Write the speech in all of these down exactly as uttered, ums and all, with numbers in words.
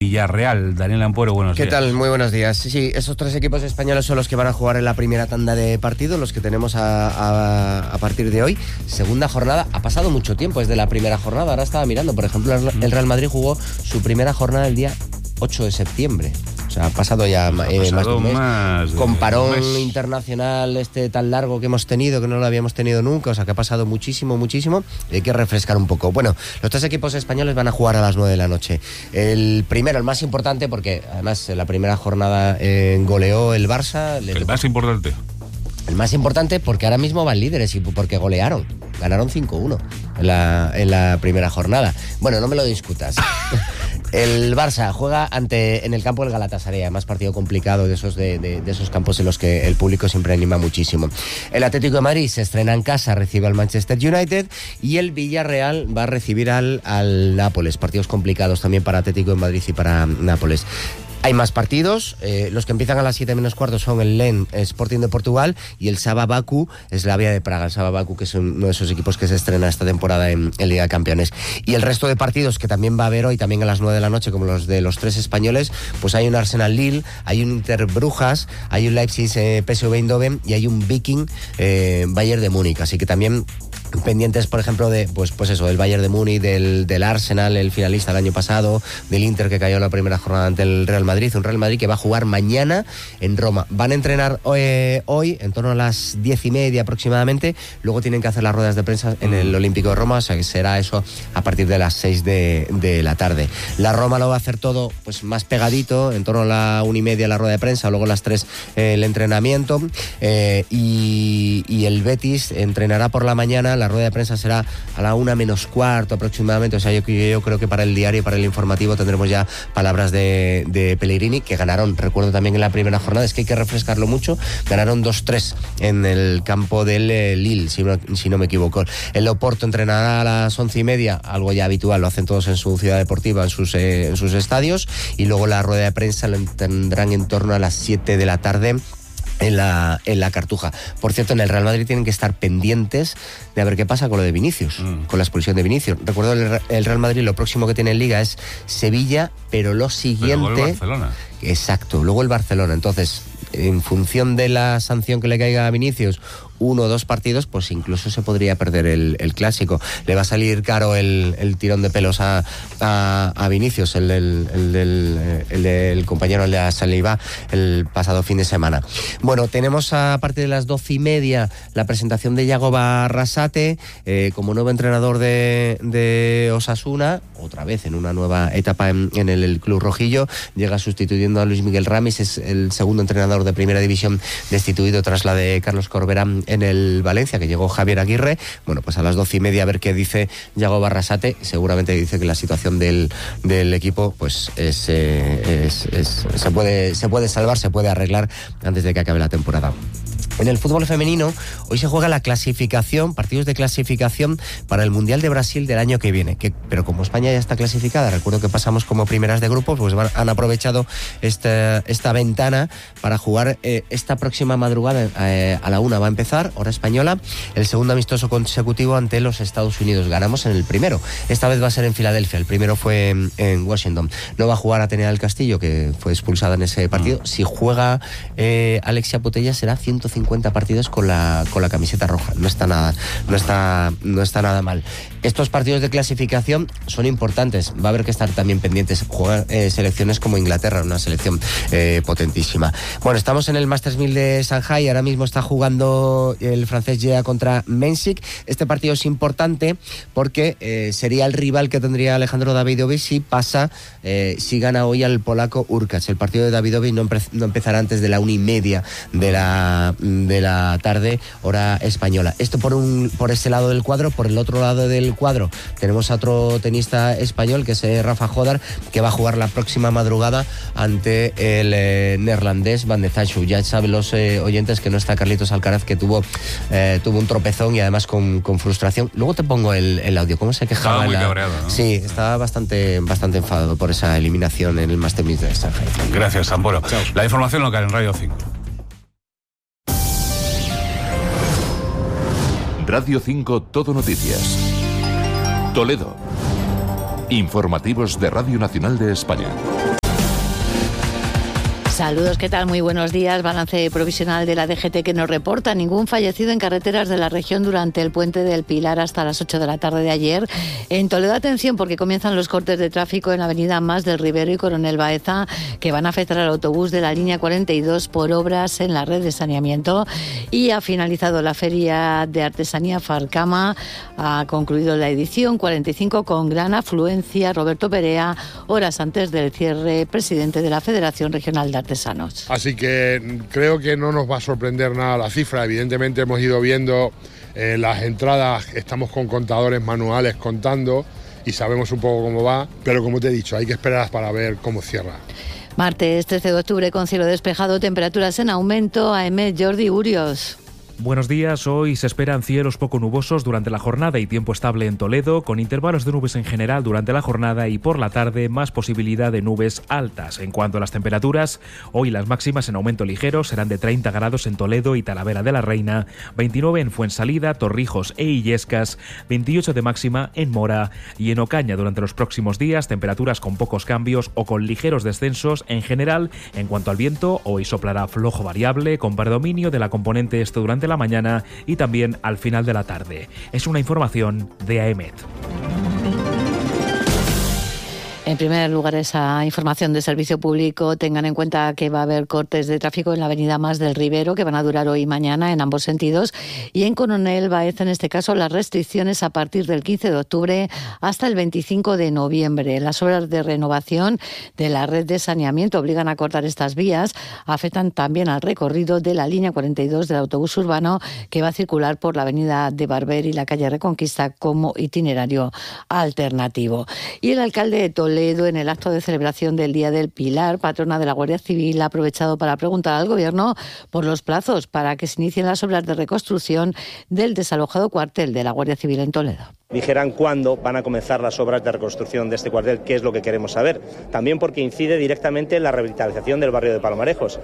Villarreal. Daniel Ampuero, buenos ¿Qué días. ¿Qué tal? Muy buenos días. Sí, esos tres equipos españoles son los que van a jugar en la primera tanda de partidos, los que tenemos a, a, a partir de hoy. Segunda jornada, ha pasado mucho tiempo desde la primera jornada, ahora estaba mirando, por ejemplo, el Real Madrid jugó su primera jornada el día ocho de septiembre. O sea, ha pasado ya pues ha eh, pasado más de un mes. Más de Con parón un mes. internacional este tan largo que hemos tenido, que no lo habíamos tenido nunca, o sea que ha pasado muchísimo, muchísimo. Y hay que refrescar un poco. Bueno, los tres equipos españoles van a jugar a las nueve de la noche. El primero, el más importante, porque además en la primera jornada eh, goleó el Barça. El tocó... más importante. El más importante porque ahora mismo van líderes y porque golearon. Ganaron cinco uno en la, en la primera jornada. Bueno, no me lo discutas. El Barça juega ante en el campo del Galatasaray, además partido complicado de esos, de, de, de esos campos en los que el público siempre anima muchísimo. El Atlético de Madrid se estrena en casa, recibe al Manchester United, y el Villarreal va a recibir al, al Nápoles. Partidos complicados también para Atlético de Madrid y para Nápoles. Hay más partidos, eh, los que empiezan a las siete menos cuarto son el Lens Sporting de Portugal y el Sava Baku Slavia de Praga. El Sava Baku, que es uno de esos equipos que se estrena esta temporada en, en Liga de Campeones. Y el resto de partidos que también va a haber hoy, también a las nueve de la noche, como los de los tres españoles, pues hay un Arsenal Lille, hay un Inter Brujas, hay un Leipzig eh, P S V Eindhoven y hay un Viking eh, Bayern de Múnich. Así que también pendientes, por ejemplo, de pues pues eso, del Bayern de Múnich, del, del Arsenal, el finalista el año pasado, del Inter que cayó en la primera jornada ante el Real Madrid, un Real Madrid que va a jugar mañana en Roma. Van a entrenar hoy, hoy en torno a las diez y media aproximadamente, luego tienen que hacer las ruedas de prensa en el Olímpico de Roma, o sea que será eso a partir de las seis de, de la tarde. La Roma lo va a hacer todo pues más pegadito, en torno a la una y media la rueda de prensa, luego a las tres eh, el entrenamiento, eh, y, y el Betis entrenará por la mañana. La rueda de prensa será a la una menos cuarto aproximadamente, o sea, yo, yo creo que para el diario y para el informativo tendremos ya palabras de, de Pellegrini, que ganaron, recuerdo también en la primera jornada, es que hay que refrescarlo mucho, ganaron dos tres en el campo del eh, Lille, si no, si no me equivoco. El Oporto entrenará a las once y media, algo ya habitual, lo hacen todos en su ciudad deportiva, en sus, eh, en sus estadios, y luego la rueda de prensa la tendrán en torno a las siete de la tarde en la, en la Cartuja. Por cierto, en el Real Madrid tienen que estar pendientes de a ver qué pasa con lo de Vinicius, mm. con la expulsión de Vinicius. Recuerdo el, el Real Madrid, lo próximo que tiene en Liga es Sevilla, pero lo siguiente... Pero luego el Barcelona. Exacto, luego el Barcelona. Entonces, en función de la sanción que le caiga a Vinicius, uno o dos partidos, pues incluso se podría perder el, el clásico. Le va a salir caro el, el tirón de pelos a, a, a Vinicius, el del el, el, el, el compañero de la Saliba, el pasado fin de semana. Bueno, tenemos a partir de las doce y media la presentación de Yago Barrasate eh, como nuevo entrenador de, de Osasuna, otra vez en una nueva etapa en, en el, el club rojillo. Llega sustituyendo a Luis Miguel Ramis, es el segundo entrenador de Primera División destituido tras la de Carlos Corberá en el Valencia, que llegó Javier Aguirre. Bueno, pues a las doce y media a ver qué dice Yago Barrasate. Seguramente dice que la situación del, del equipo pues es, eh, es, es se puede se puede salvar, se puede arreglar antes de que acabe la temporada. En el fútbol femenino, hoy se juega la clasificación, partidos de clasificación para el Mundial de Brasil del año que viene. Que, pero como España ya está clasificada, recuerdo que pasamos como primeras de grupos, pues van, han aprovechado esta, esta ventana para jugar eh, esta próxima madrugada eh, a la una va a empezar, hora española, el segundo amistoso consecutivo ante los Estados Unidos. Ganamos en el primero. Esta vez va a ser en Filadelfia, el primero fue en, en Washington. No va a jugar Atenea del Castillo, que fue expulsada en ese partido. Mm. Si juega eh, Alexia Putellas será ciento cincuenta partidos con la con la camiseta roja. No está nada, no está no está nada mal. Estos partidos de clasificación son importantes. Va a haber que estar también pendientes. Juegan eh, selecciones como Inglaterra, una selección eh, potentísima. Bueno, estamos en el Masters mil de Shanghai. Ahora mismo está jugando el francés Gea contra Mensik. Este partido es importante porque eh, sería el rival que tendría Alejandro Davidovich si pasa, eh, si gana hoy al polaco Urkacz. El partido de Davidovich no, empe- no empezará antes de la una y media de la de la tarde, hora española. Esto por un por ese lado del cuadro. Por el otro lado del cuadro tenemos a otro tenista español, que es eh, Rafa Jodar, que va a jugar la próxima madrugada ante el eh, neerlandés Van de Zandt. Ya saben los eh, oyentes que no está Carlitos Alcaraz, que tuvo eh, tuvo un tropezón y además con, con frustración. Luego te pongo el, el audio, cómo se quejaba. Estaba muy la... cabreado, ¿no? Sí, estaba bastante bastante enfadado por esa eliminación en el Masters mil de Shanghai. Gracias, Ampuero. Chao. La información local en Radio cinco. Radio cinco Todo Noticias. Toledo. Informativos de Radio Nacional de España. Saludos, ¿qué tal? Muy buenos días. Balance provisional de la D G T que nos reporta ningún fallecido en carreteras de la región durante el puente del Pilar hasta las ocho de la tarde de ayer. En Toledo, atención, porque comienzan los cortes de tráfico en la avenida Mas del Ribero y Coronel Baeza, que van a afectar al autobús de la línea cuarenta y dos por obras en la red de saneamiento. Y ha finalizado la Feria de Artesanía Farcama, ha concluido la edición cuarenta y cinco con gran afluencia. Roberto Perea, horas antes del cierre, presidente de la Federación Regional de Artesanos. Así que creo que no nos va a sorprender nada la cifra. Evidentemente hemos ido viendo eh, las entradas, estamos con contadores manuales contando y sabemos un poco cómo va, pero como te he dicho, hay que esperar para ver cómo cierra. Martes trece de octubre con cielo despejado, temperaturas en aumento. A M. Jordi Urios. Buenos días, hoy se esperan cielos poco nubosos durante la jornada y tiempo estable en Toledo, con intervalos de nubes en general durante la jornada y por la tarde más posibilidad de nubes altas. En cuanto a las temperaturas, hoy las máximas en aumento ligero serán de treinta grados en Toledo y Talavera de la Reina, veintinueve en Fuensalida, Torrijos e Illescas, veintiocho de máxima en Mora y en Ocaña. Durante los próximos días, temperaturas con pocos cambios o con ligeros descensos en general. En cuanto al viento, hoy soplará flojo variable con predominio de la componente este durante la mañana y también al final de la tarde. Es una información de AEMET. En primer lugar, esa información de servicio público. Tengan en cuenta que va a haber cortes de tráfico en la avenida Mas del Ribero, que van a durar hoy y mañana en ambos sentidos. Y en Coronel Baeza, en este caso, las restricciones a partir del quince de octubre hasta el veinticinco de noviembre. Las obras de renovación de la red de saneamiento obligan a cortar estas vías. Afectan también al recorrido de la línea cuarenta y dos del autobús urbano, que va a circular por la avenida de Barber y la calle Reconquista como itinerario alternativo. Y el alcalde de Toledo, en el acto de celebración del Día del Pilar, patrona de la Guardia Civil, ha aprovechado para preguntar al Gobierno por los plazos para que se inicien las obras de reconstrucción del desalojado cuartel de la Guardia Civil en Toledo. Dijeran cuándo van a comenzar las obras de reconstrucción de este cuartel, que es lo que queremos saber. También porque incide directamente en la revitalización del barrio de Palomarejos.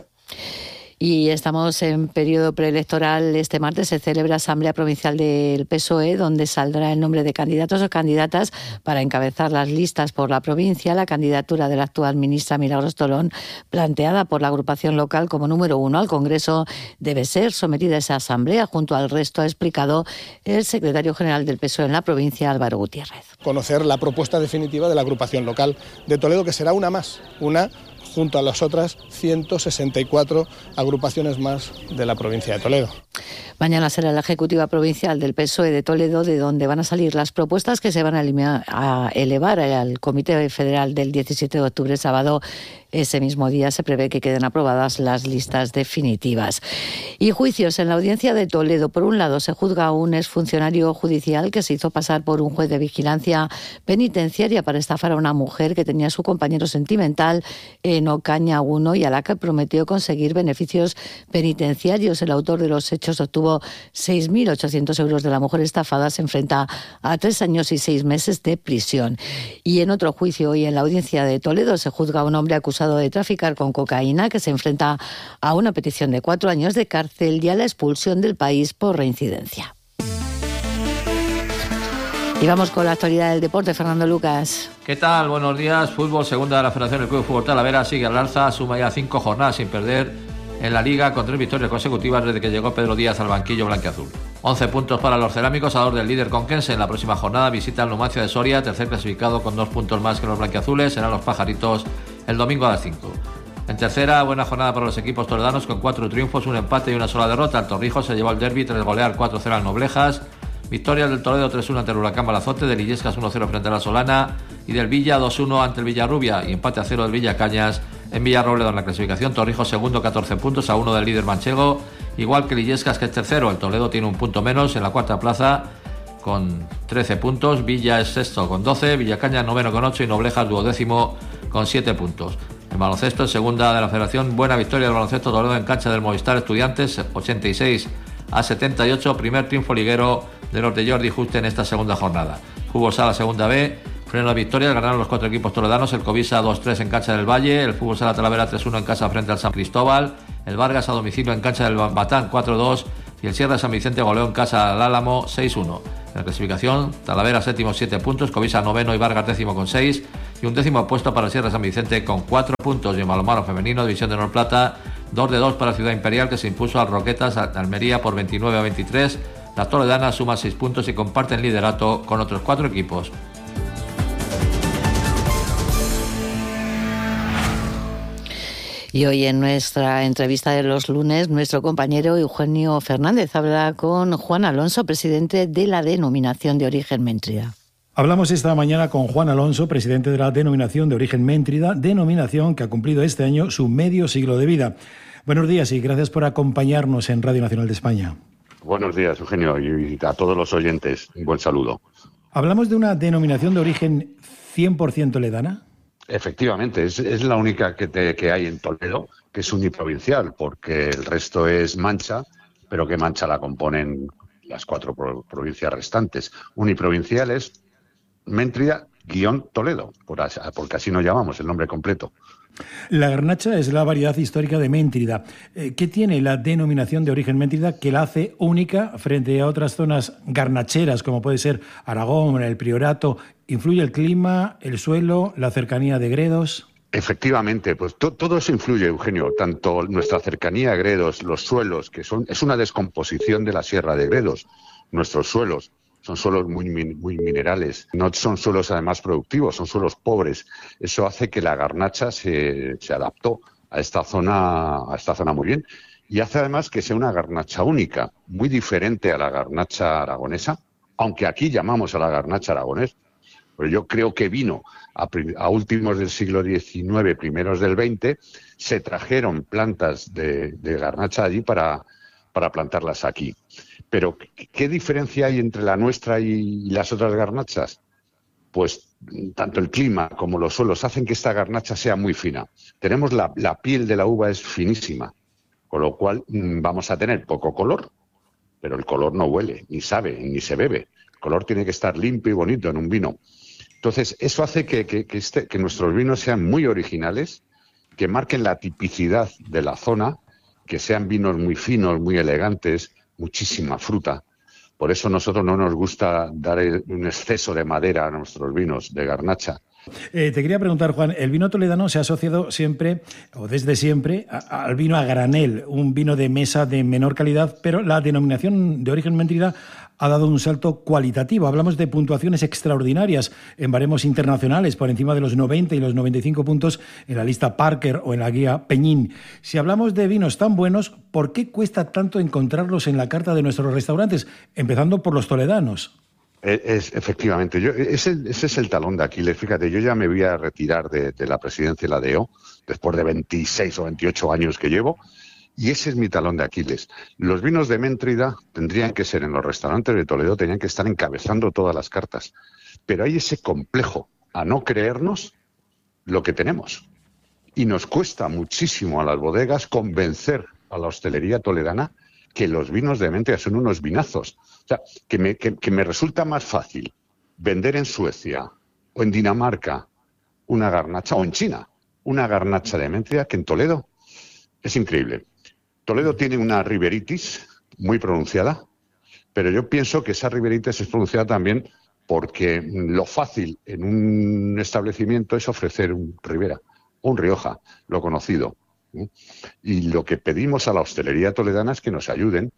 Y estamos en periodo preelectoral. Este martes se celebra Asamblea Provincial del P S O E, donde saldrá el nombre de candidatos o candidatas para encabezar las listas por la provincia. La candidatura de la actual ministra Milagros Tolón, planteada por la agrupación local como número uno al Congreso, debe ser sometida a esa asamblea junto al resto, ha explicado el secretario general del P S O E en la provincia, Álvaro Gutiérrez. Conocer la propuesta definitiva de la agrupación local de Toledo, que será una más, una junto a las otras ciento sesenta y cuatro agrupaciones más de la provincia de Toledo. Mañana será la Ejecutiva Provincial del P S O E de Toledo, de donde van a salir las propuestas que se van a, eliminar, a elevar al Comité Federal del diecisiete de octubre, sábado. Ese mismo día se prevé que queden aprobadas las listas definitivas. Y juicios en la audiencia de Toledo. Por un lado, se juzga a un exfuncionario judicial que se hizo pasar por un juez de vigilancia penitenciaria para estafar a una mujer que tenía a su compañero sentimental en Ocaña uno y a la que prometió conseguir beneficios penitenciarios. El autor de los hechos obtuvo seis mil ochocientos euros de la mujer estafada. Se enfrenta a tres años y seis meses de prisión. Y en otro juicio, hoy en la audiencia de Toledo, se juzga a un hombre acusado de traficar con cocaína, que se enfrenta a una petición de cuatro años de cárcel y a la expulsión del país por reincidencia. Y vamos con la actualidad del deporte. Fernando Lucas. ¿Qué tal? Buenos días. Fútbol, segunda de la Federación del Club de Fútbol Talavera, sigue al alza, suma ya cinco jornadas sin perder en la Liga, con tres victorias consecutivas desde que llegó Pedro Díaz al banquillo blanquiazul. once puntos para los cerámicos, a dos del líder conquense. En la próxima jornada visita el Numancia de Soria, tercer clasificado con dos puntos más que los blanquiazules. Serán los pajaritos el domingo a las cinco. En tercera, buena jornada para los equipos toledanos, con cuatro triunfos, un empate y una sola derrota. El Torrijos se llevó el derbi tras golear cuatro cero al Noblejas. Victorias del Toledo tres uno ante el Huracán Balazote, del Illescas uno cero frente a la Solana y del Villa dos uno ante el Villarrubia y empate a cero del Villacañas en Villarrobledo. En la clasificación, Torrijos segundo, catorce puntos, a uno del líder manchego, igual que el Illescas, que es tercero. El Toledo tiene un punto menos en la cuarta plaza con trece puntos, Villa es sexto con doce, Villacañas noveno con ocho y Noblejas duodécimo con siete puntos. En baloncesto, en segunda de la Federación, buena victoria del baloncesto Toledo en cancha del Movistar Estudiantes, ochenta y seis a setenta y ocho, primer triunfo liguero de los de Jordi Juste en esta segunda jornada. Fútbol Sala segunda B, freno de victorias, ganaron los cuatro equipos toledanos, el Covisa dos tres en cancha del Valle, el Fútbol Sala Talavera tres uno en casa frente al San Cristóbal, el Vargas a domicilio en cancha del Batán cuatro dos y el Sierra San Vicente goleó en casa al Álamo seis uno. En la clasificación, Talavera séptimo, siete puntos, Covisa noveno y Vargas décimo con seis, y un décimo puesto para Sierra San Vicente con cuatro puntos. Y en balonmano femenino, división de honor plata, dos de dos para Ciudad Imperial, que se impuso al Roquetas Almería por veintinueve a veintitrés. Las toledanas suman seis puntos y comparten liderato con otros cuatro equipos. Y hoy en nuestra entrevista de los lunes, nuestro compañero Eugenio Fernández habla con Juan Alonso, presidente de la Denominación de Origen Méntrida. Hablamos esta mañana con Juan Alonso, presidente de la Denominación de Origen Méntrida, denominación que ha cumplido este año su medio siglo de vida. Buenos días y gracias por acompañarnos en Radio Nacional de España. Buenos días, Eugenio, y a todos los oyentes, un buen saludo. ¿Hablamos de una denominación de origen cien por ciento toledana? Efectivamente, es, es la única que, te, que hay en Toledo, que es uniprovincial, porque el resto es Mancha, pero que Mancha la componen las cuatro pro, provincias restantes. Uniprovincial es Méntrida-Toledo, por así, porque así nos llamamos, el nombre completo. La garnacha es la variedad histórica de Méntrida. ¿Qué tiene la denominación de origen Méntrida que la hace única frente a otras zonas garnacheras, como puede ser Aragón, el Priorato? ¿Influye el clima, el suelo, la cercanía de Gredos? Efectivamente, pues to, todo eso influye, Eugenio, tanto nuestra cercanía a Gredos, los suelos, que son es una descomposición de la Sierra de Gredos, nuestros suelos. Son suelos muy, muy minerales, no son suelos además productivos, son suelos pobres. Eso hace que la garnacha se, se adaptó a esta zona, a esta zona muy bien. Y hace además que sea una garnacha única, muy diferente a la garnacha aragonesa, aunque aquí llamamos a la garnacha aragonés. Pero yo creo que vino a, a últimos del siglo diecinueve, primeros del veinte, se trajeron plantas de, de garnacha allí para, para plantarlas aquí. Pero, ¿qué diferencia hay entre la nuestra y las otras garnachas? Pues tanto el clima como los suelos hacen que esta garnacha sea muy fina. Tenemos la, la piel de la uva es finísima, con lo cual mmm, vamos a tener poco color, pero el color no huele, ni sabe, ni se bebe. El color tiene que estar limpio y bonito en un vino. Entonces, eso hace que, que, que, este, que nuestros vinos sean muy originales, que marquen la tipicidad de la zona, que sean vinos muy finos, muy elegantes, muchísima fruta. Por eso nosotros no nos gusta dar un exceso de madera a nuestros vinos de garnacha. Eh, te quería preguntar, Juan, el vino toledano se ha asociado siempre, o desde siempre, a, al vino a granel, un vino de mesa de menor calidad, pero la denominación de origen Méntrida ha dado un salto cualitativo. Hablamos de puntuaciones extraordinarias en baremos internacionales, por encima de los noventa y los noventa y cinco puntos en la lista Parker o en la guía Peñín. Si hablamos de vinos tan buenos, ¿por qué cuesta tanto encontrarlos en la carta de nuestros restaurantes, empezando por los toledanos? Es, es, efectivamente, yo, ese, ese es el talón de Aquiles. Fíjate, yo ya me voy a retirar de, de la presidencia de la D E O, después de veintiséis o veintiocho años que llevo, y ese es mi talón de Aquiles. Los vinos de Méntrida tendrían que ser, en los restaurantes de Toledo, tenían que estar encabezando todas las cartas. Pero hay ese complejo a no creernos lo que tenemos. Y nos cuesta muchísimo a las bodegas convencer a la hostelería toledana que los vinos de Méntrida son unos vinazos. O sea, que me, que, que me resulta más fácil vender en Suecia o en Dinamarca una garnacha, o en China, una garnacha de Méntrida que en Toledo. Es increíble. Toledo tiene una riberitis muy pronunciada, pero yo pienso que esa riberitis es pronunciada también porque lo fácil en un establecimiento es ofrecer un Ribera o un Rioja, lo conocido. ¿Sí? Y lo que pedimos a la hostelería toledana es que nos ayuden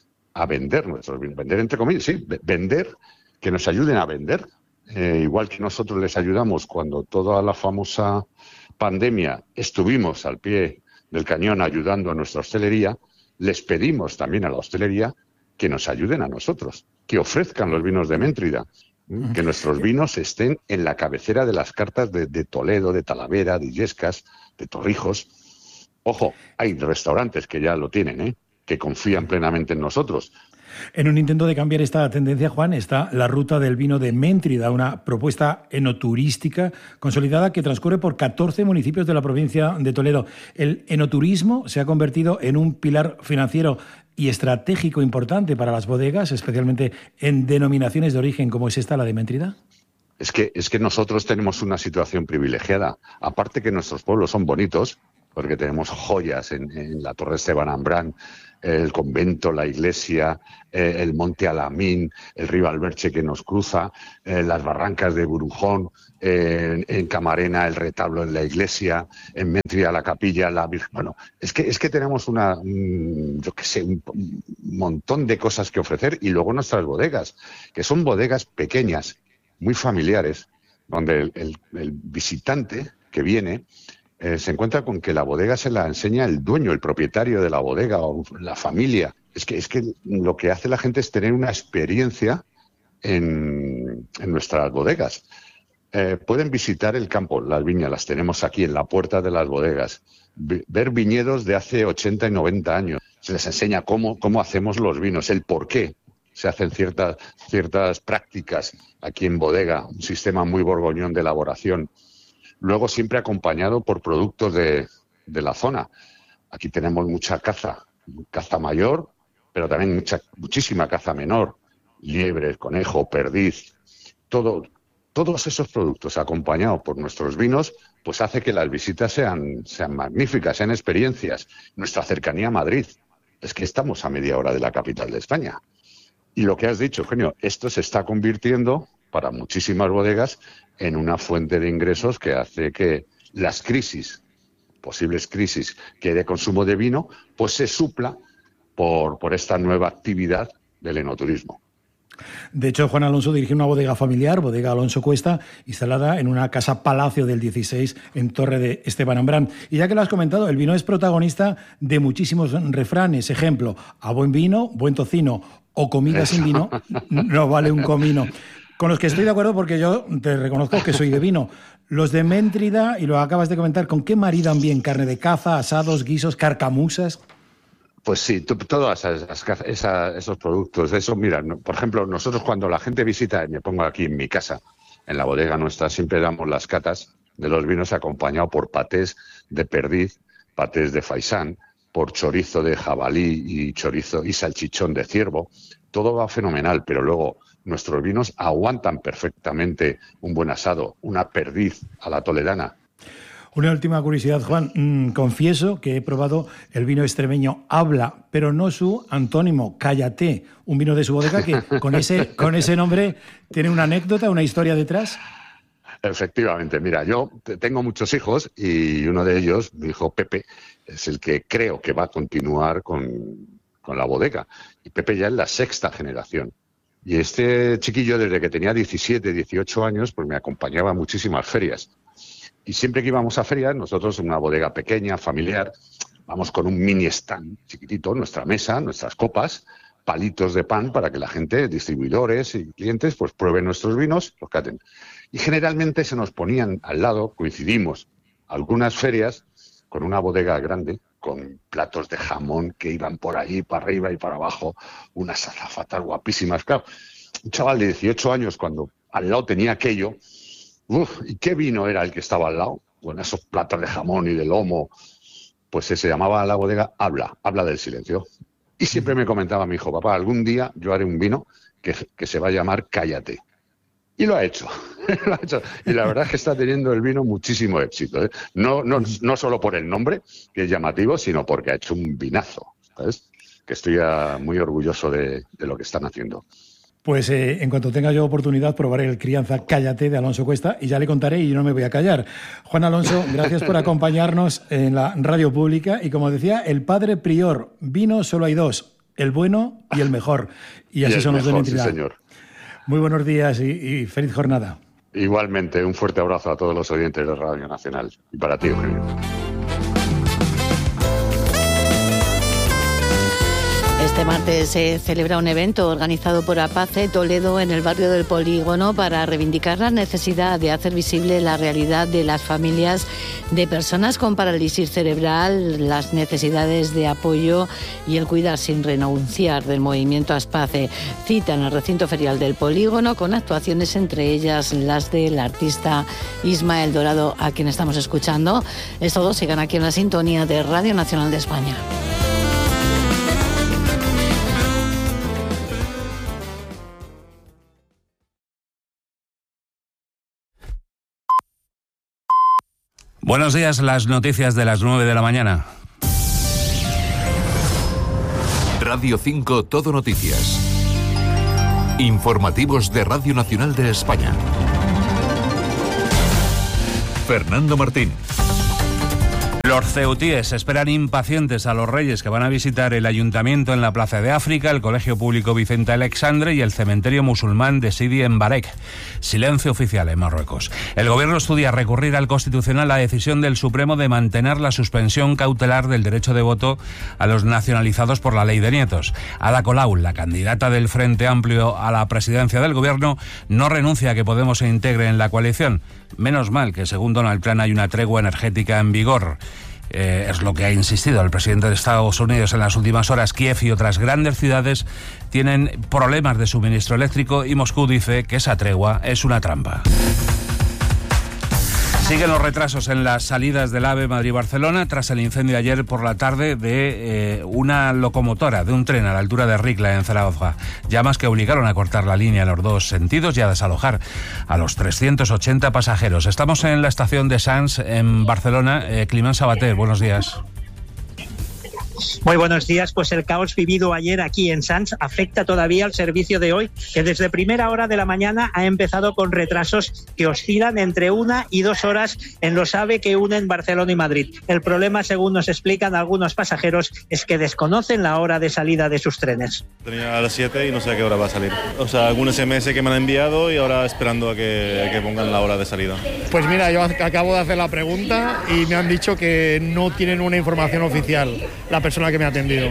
a vender nuestros vinos, vender entre comillas, sí, vender, que nos ayuden a vender, eh, igual que nosotros les ayudamos cuando toda la famosa pandemia estuvimos al pie del cañón ayudando a nuestra hostelería, les pedimos también a la hostelería que nos ayuden a nosotros, que ofrezcan los vinos de Méntrida, que nuestros vinos estén en la cabecera de las cartas de, de Toledo, de Talavera, de Illescas, de Torrijos. Ojo, hay restaurantes que ya lo tienen, ¿eh? Que confían plenamente en nosotros. En un intento de cambiar esta tendencia, Juan, está la Ruta del Vino de Méntrida, una propuesta enoturística consolidada que transcurre por catorce municipios de la provincia de Toledo. El enoturismo se ha convertido en un pilar financiero y estratégico importante para las bodegas, especialmente en denominaciones de origen como es esta, la de Méntrida. Es que, es que nosotros tenemos una situación privilegiada. Aparte que nuestros pueblos son bonitos, porque tenemos joyas en, en la Torre Esteban Ambrán, el convento, la iglesia, eh, el Monte Alamín, el río Alberche que nos cruza, eh, las barrancas de Burujón, eh, en, en Camarena el retablo en la iglesia, en Méntrida la capilla, la Virgen. Bueno, es que es que tenemos una, un, yo qué sé, un, un montón de cosas que ofrecer, y luego nuestras bodegas, que son bodegas pequeñas, muy familiares, donde el, el, el visitante que viene Eh, se encuentra con que la bodega se la enseña el dueño, el propietario de la bodega o la familia. Es que, es que lo que hace la gente es tener una experiencia en, en nuestras bodegas. Eh, pueden visitar el campo, las viñas, las tenemos aquí en la puerta de las bodegas. V- ver viñedos de hace ochenta y noventa años. Se les enseña cómo, cómo hacemos los vinos, el por qué se hacen ciertas, ciertas prácticas aquí en bodega, un sistema muy borgoñón de elaboración. Luego siempre acompañado por productos de, de la zona. Aquí tenemos mucha caza, caza mayor, pero también mucha, muchísima caza menor. Liebres, conejo, perdiz, todo, todos esos productos acompañados por nuestros vinos, pues hace que las visitas sean, sean magníficas, sean experiencias. Nuestra cercanía a Madrid, es que estamos a media hora de la capital de España. Y lo que has dicho, Eugenio, esto se está convirtiendo para muchísimas bodegas en una fuente de ingresos que hace que las crisis, posibles crisis que hay de consumo de vino, pues se supla por, por esta nueva actividad del enoturismo. De hecho, Juan Alonso dirige una bodega familiar, Bodega Alonso Cuesta, instalada en una casa palacio del dieciséis en Torre de Esteban Ambrán. Y ya que lo has comentado, el vino es protagonista de muchísimos refranes. Ejemplo, a buen vino, buen tocino, o comida sin vino, no vale un comino. Con los que estoy de acuerdo, porque yo te reconozco que soy de vino. Los de Méntrida, y lo acabas de comentar, ¿con qué maridan bien? ¿Carne de caza, asados, guisos, carcamusas? Pues sí, todos esos productos. Eso, mira, por ejemplo, nosotros cuando la gente visita, me pongo aquí en mi casa, en la bodega nuestra, siempre damos las catas de los vinos acompañados por patés de perdiz, patés de faisán, por chorizo de jabalí y chorizo y salchichón de ciervo. Todo va fenomenal, pero luego nuestros vinos aguantan perfectamente un buen asado, una perdiz a la toledana. Una última curiosidad, Juan. Mm, confieso que he probado el vino extremeño Habla, pero no su antónimo, Cállate, un vino de su bodega que con ese, con ese nombre tiene una anécdota, una historia detrás. Efectivamente, mira, yo tengo muchos hijos y uno de ellos, mi hijo Pepe, es el que creo que va a continuar con, con la bodega. Y Pepe ya es la sexta generación. Y este chiquillo, desde que tenía diecisiete, dieciocho años, pues me acompañaba a muchísimas ferias. Y siempre que íbamos a ferias, nosotros en una bodega pequeña, familiar, vamos con un mini stand chiquitito, nuestra mesa, nuestras copas, palitos de pan para que la gente, distribuidores y clientes, pues prueben nuestros vinos, los caten. Y generalmente se nos ponían al lado, coincidimos, algunas ferias con una bodega grande, con platos de jamón que iban por ahí, para arriba y para abajo, unas azafatas guapísimas. Claro, un chaval de dieciocho años, cuando al lado tenía aquello, uf, ¿y qué vino era el que estaba al lado? Con esos platos de jamón y de lomo, pues se llamaba la bodega Habla, Habla del Silencio. Y siempre me comentaba mi hijo, papá, algún día yo haré un vino que, que se va a llamar Cállate. Y lo ha hecho. lo ha hecho. Y la verdad es que está teniendo el vino muchísimo éxito, ¿eh? No, no, no solo por el nombre, que es llamativo, sino porque ha hecho un vinazo, ¿sabes? Que estoy uh, muy orgulloso de, de lo que están haciendo. Pues eh, en cuanto tenga yo oportunidad probaré el Crianza Cállate de Alonso Cuesta y ya le contaré y yo no me voy a callar. Juan Alonso, gracias por acompañarnos en la radio pública y como decía, el padre prior, vino solo hay dos, el bueno y el mejor. Y así y son los de Méntrida. Sí, señor. Muy buenos días y, y feliz jornada. Igualmente, un fuerte abrazo a todos los oyentes de Radio Nacional y para ti, Eugenio. Este martes se celebra un evento organizado por APACE Toledo en el barrio del Polígono para reivindicar la necesidad de hacer visible la realidad de las familias de personas con parálisis cerebral, las necesidades de apoyo y el cuidar sin renunciar del movimiento ASPACE. Cita en el recinto ferial del Polígono con actuaciones entre ellas las del artista Ismael Dorado, a quien estamos escuchando. Es todo, sigan aquí en la sintonía de Radio Nacional de España. Buenos días, las noticias de las nueve de la mañana. Radio cinco Todo Noticias. Informativos de Radio Nacional de España. Fernando Martín. Los ceutíes esperan impacientes a los reyes que van a visitar el ayuntamiento en la Plaza de África, el Colegio Público Vicente Alexandre y el cementerio musulmán de Sidi en Barek. Silencio oficial en Marruecos. El gobierno estudia recurrir al Constitucional la decisión del Supremo de mantener la suspensión cautelar del derecho de voto a los nacionalizados por la ley de nietos. Ada Colau, la candidata del Frente Amplio a la presidencia del gobierno, no renuncia a que Podemos se integre en la coalición. Menos mal que, según Donald Trump, hay una tregua energética en vigor. Eh, es lo que ha insistido el presidente de Estados Unidos en las últimas horas. Kiev y otras grandes ciudades tienen problemas de suministro eléctrico y Moscú dice que esa tregua es una trampa. Siguen los retrasos en las salidas del AVE Madrid-Barcelona tras el incendio ayer por la tarde de eh, una locomotora, de un tren a la altura de Ricla, en Zaragoza. Llamas que obligaron a cortar la línea en los dos sentidos y a desalojar a los trescientos ochenta pasajeros. Estamos en la estación de Sants, en Barcelona. Eh, Climent Sabater, buenos días. Muy buenos días. Pues el caos vivido ayer aquí en Sants afecta todavía al servicio de hoy, que desde primera hora de la mañana ha empezado con retrasos que oscilan entre una y dos horas en los AVE que unen Barcelona y Madrid. El problema, según nos explican algunos pasajeros, es que desconocen la hora de salida de sus trenes. Tenía a las siete y no sé a qué hora va a salir. O sea, algún ese eme ese que me han enviado y ahora esperando a que, a que pongan la hora de salida. Pues mira, yo acabo de hacer la pregunta y me han dicho que no tienen una información oficial la persona que me ha atendido.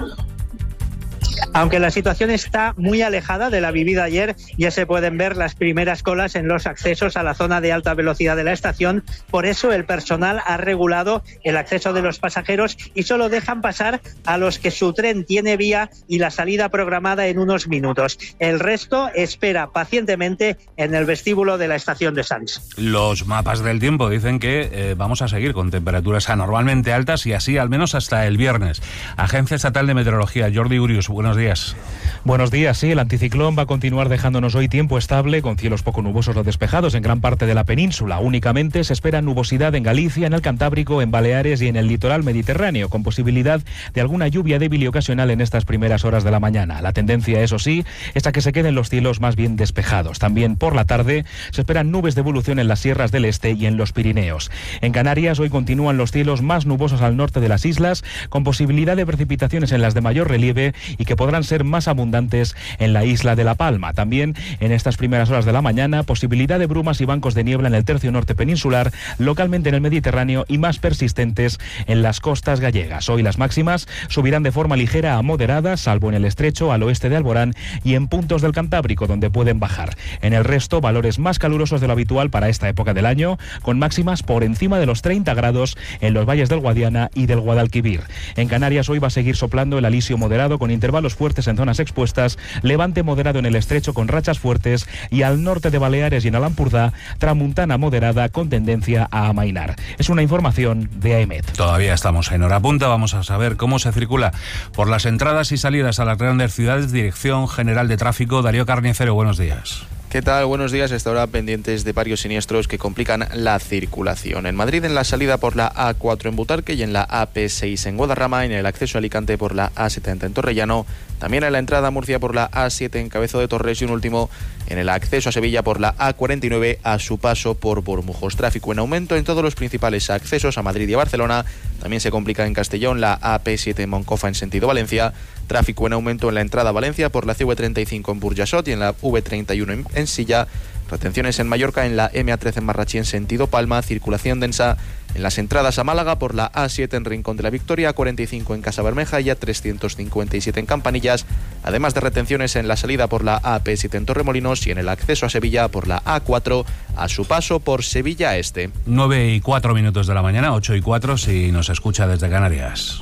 Aunque la situación está muy alejada de la vivida ayer, ya se pueden ver las primeras colas en los accesos a la zona de alta velocidad de la estación. Por eso el personal ha regulado el acceso de los pasajeros y solo dejan pasar a los que su tren tiene vía y la salida programada en unos minutos. El resto espera pacientemente en el vestíbulo de la estación de Sants. Los mapas del tiempo dicen que eh, vamos a seguir con temperaturas anormalmente altas y así al menos hasta el viernes. Agencia Estatal de Meteorología, Jordi Urius, buenos días. Buenos días, sí, el anticiclón va a continuar dejándonos hoy tiempo estable, con cielos poco nubosos o despejados en gran parte de la península. Únicamente se espera nubosidad en Galicia, en el Cantábrico, en Baleares y en el litoral mediterráneo, con posibilidad de alguna lluvia débil y ocasional en estas primeras horas de la mañana. La tendencia, eso sí, es a que se queden los cielos más bien despejados. También por la tarde se esperan nubes de evolución en las sierras del este y en los Pirineos. En Canarias hoy continúan los cielos más nubosos al norte de las islas, con posibilidad de precipitaciones en las de mayor relieve y que podrán ser más abundantes en la isla de La Palma. También en estas primeras horas de la mañana, posibilidad de brumas y bancos de niebla en el tercio norte peninsular, localmente en el Mediterráneo y más persistentes en las costas gallegas. Hoy las máximas subirán de forma ligera a moderada, salvo en el estrecho, al oeste de Alborán y en puntos del Cantábrico, donde pueden bajar. En el resto, valores más calurosos de lo habitual para esta época del año, con máximas por encima de los treinta grados en los valles del Guadiana y del Guadalquivir. En Canarias hoy va a seguir soplando el alisio moderado con intervalos fuertes en zonas expuestas, levante moderado en el estrecho con rachas fuertes y al norte de Baleares y en Alampurdá, tramuntana moderada con tendencia a amainar. Es una información de AEMET. Todavía estamos en hora punta, vamos a saber cómo se circula por las entradas y salidas a las grandes ciudades. Dirección General de Tráfico, Darío Carnicero, buenos días. ¿Qué tal? Buenos días. Hasta ahora pendientes de varios siniestros que complican la circulación. En Madrid, en la salida por la A cuatro en Butarque y en la A P seis en Guadarrama, en el acceso a Alicante por la A setenta en Torrellano, también en la entrada a Murcia por la A siete en Cabezo de Torres y un último en el acceso a Sevilla por la A cuarenta y nueve a su paso por Bormujos. Tráfico en aumento en todos los principales accesos a Madrid y a Barcelona. También se complica en Castellón la A P siete en Moncofa en sentido Valencia. Tráfico en aumento en la entrada a Valencia por la C V treinta y cinco en Burjasot y en la V treinta y uno en, en Silla. Retenciones en Mallorca en la M A trece en Marrachí en sentido Palma. Circulación densa en las entradas a Málaga por la A siete en Rincón de la Victoria, A cuarenta y cinco en Casa Bermeja y A trescientos cincuenta y siete en Campanillas. Además de retenciones en la salida por la A P siete en Torremolinos y en el acceso a Sevilla por la A cuatro a su paso por Sevilla Este. nueve y cuatro minutos de la mañana, ocho y cuatro si nos escucha desde Canarias.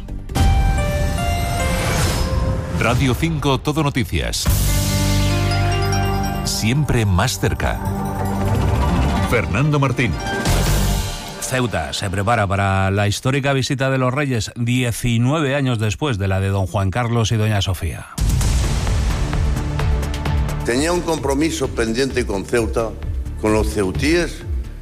Radio cinco Todo Noticias. Siempre más cerca. Fernando Martín. Ceuta se prepara para la histórica visita de los Reyes diecinueve años después de la de don Juan Carlos y doña Sofía. Tenía un compromiso pendiente con Ceuta, con los ceutíes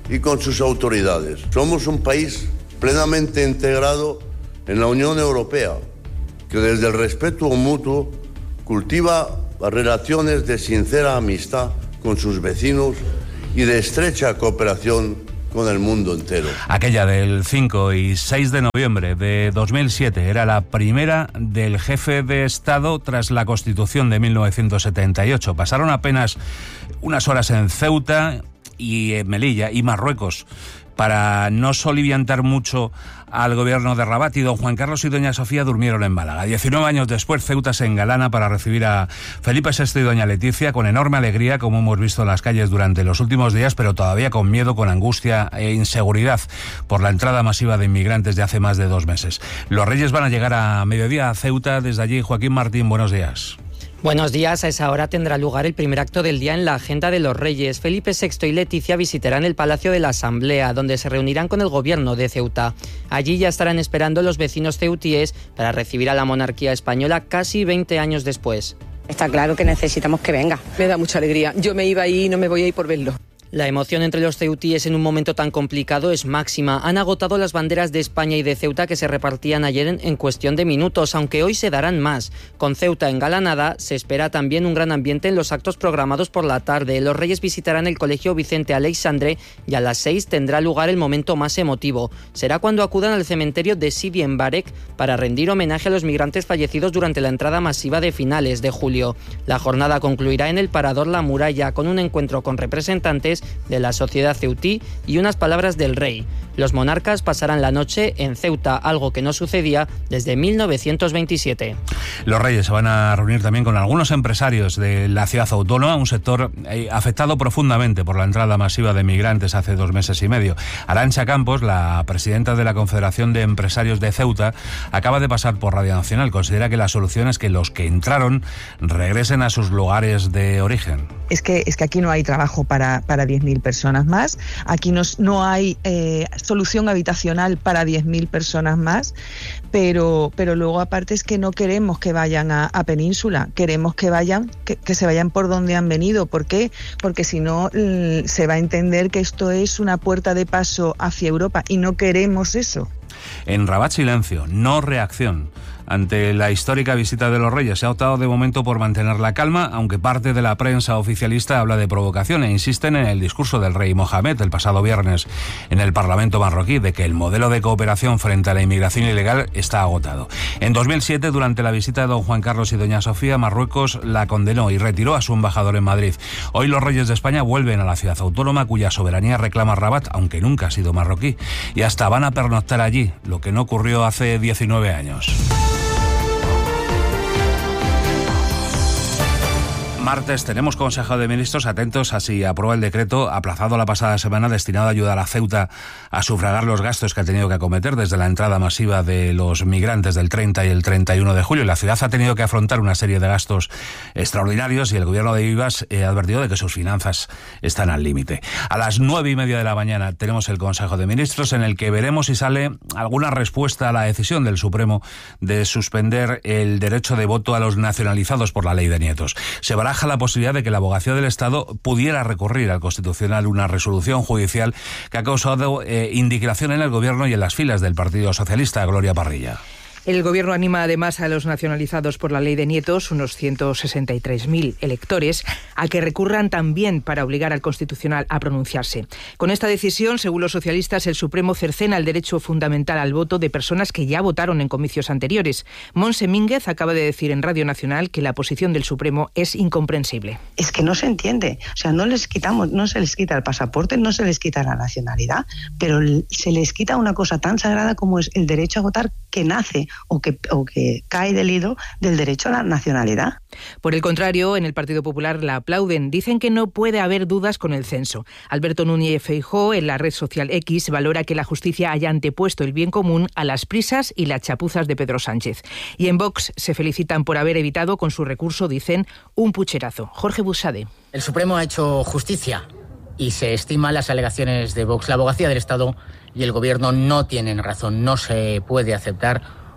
y con sus autoridades. Somos un país plenamente integrado en la Unión Europea, que desde el respeto mutuo cultiva relaciones de sincera amistad con sus vecinos y de estrecha cooperación con el mundo entero. Aquella del cinco y seis de noviembre de dos mil siete era la primera del jefe de Estado tras la Constitución de mil novecientos setenta y ocho. Pasaron apenas unas horas en Ceuta y en Melilla y Marruecos para no soliviantar mucho al gobierno de Rabat, y don Juan Carlos y doña Sofía durmieron en Málaga. diecinueve años después, Ceuta se engalana para recibir a Felipe sexto y doña Leticia con enorme alegría, como hemos visto en las calles durante los últimos días, pero todavía con miedo, con angustia e inseguridad por la entrada masiva de inmigrantes de hace más de dos meses. Los Reyes van a llegar a mediodía a Ceuta. Desde allí, Joaquín Martín, buenos días. Buenos días. A esa hora tendrá lugar el primer acto del día en la agenda de los Reyes. Felipe sexto y Leticia visitarán el Palacio de la Asamblea, donde se reunirán con el gobierno de Ceuta. Allí ya estarán esperando los vecinos ceutíes para recibir a la monarquía española casi veinte años después. Está claro que necesitamos que venga. Me da mucha alegría. Yo me iba ahí y no me voy a ir por verlo. La emoción entre los ceutíes en un momento tan complicado es máxima. Han agotado las banderas de España y de Ceuta que se repartían ayer en, en cuestión de minutos, aunque hoy se darán más. Con Ceuta engalanada, se espera también un gran ambiente en los actos programados por la tarde. Los Reyes visitarán el Colegio Vicente Aleixandre y a las seis tendrá lugar el momento más emotivo. Será cuando acudan al cementerio de Sidi en Barek para rendir homenaje a los migrantes fallecidos durante la entrada masiva de finales de julio. La jornada concluirá en el Parador La Muralla con un encuentro con representantes de la sociedad ceutí y unas palabras del rey. Los monarcas pasarán la noche en Ceuta, algo que no sucedía desde mil novecientos veintisiete. Los Reyes se van a reunir también con algunos empresarios de la ciudad autónoma, un sector afectado profundamente por la entrada masiva de migrantes hace dos meses y medio. Arantxa Campos, la presidenta de la Confederación de Empresarios de Ceuta, acaba de pasar por Radio Nacional. Considera que la solución es que los que entraron regresen a sus lugares de origen. Es que, es que aquí no hay trabajo para, para diez mil personas más, aquí no, no hay eh, solución habitacional para diez mil personas más, pero, pero luego aparte es que no queremos que vayan a, a Península, queremos que vayan, que, que se vayan por donde han venido. ¿Por qué? Porque si no se va a entender que esto es una puerta de paso hacia Europa y no queremos eso. En Rabat, silencio, no reacción. Ante la histórica visita de los Reyes se ha optado de momento por mantener la calma, aunque parte de la prensa oficialista habla de provocación e insisten en el discurso del rey Mohamed el pasado viernes en el Parlamento marroquí de que el modelo de cooperación frente a la inmigración ilegal está agotado. En dos mil siete, durante la visita de don Juan Carlos y doña Sofía, Marruecos la condenó y retiró a su embajador en Madrid. Hoy los Reyes de España vuelven a la ciudad autónoma cuya soberanía reclama Rabat, aunque nunca ha sido marroquí, y hasta van a pernoctar allí, lo que no ocurrió hace diecinueve años. Martes tenemos Consejo de Ministros, atentos a si aprueba el decreto aplazado la pasada semana destinado a ayudar a Ceuta a sufragar los gastos que ha tenido que acometer desde la entrada masiva de los migrantes del treinta y el treinta y uno de julio. La ciudad ha tenido que afrontar una serie de gastos extraordinarios y el gobierno de Vivas ha advertido de que sus finanzas están al límite. A las nueve y media de la mañana tenemos el Consejo de Ministros en el que veremos si sale alguna respuesta a la decisión del Supremo de suspender el derecho de voto a los nacionalizados por la ley de nietos. Se baraja la posibilidad de que la Abogacía del Estado pudiera recurrir al Constitucional una resolución judicial que ha causado eh, indignación en el Gobierno y en las filas del Partido Socialista. Gloria Parrilla. El Gobierno anima además a los nacionalizados por la ley de nietos, unos ciento sesenta y tres mil electores, a que recurran también para obligar al Constitucional a pronunciarse. Con esta decisión, según los socialistas, el Supremo cercena el derecho fundamental al voto de personas que ya votaron en comicios anteriores. Montse Mínguez acaba de decir en Radio Nacional que la posición del Supremo es incomprensible. Es que no se entiende. O sea, no les quitamos, no se les quita el pasaporte, no se les quita la nacionalidad, pero se les quita una cosa tan sagrada como es el derecho a votar, que nace o que, o que cae del hilo del derecho a la nacionalidad. Por el contrario, en el Partido Popular la aplauden. Dicen que no puede haber dudas con el censo. Alberto Núñez Feijóo, en la red social X, valora que la justicia haya antepuesto el bien común a las prisas y las chapuzas de Pedro Sánchez. Y en Vox se felicitan por haber evitado con su recurso, dicen, un pucherazo. Jorge Buxade. El Supremo ha hecho justicia y se estiman las alegaciones de Vox. La Abogacía del Estado y el Gobierno no tienen razón. No se puede aceptar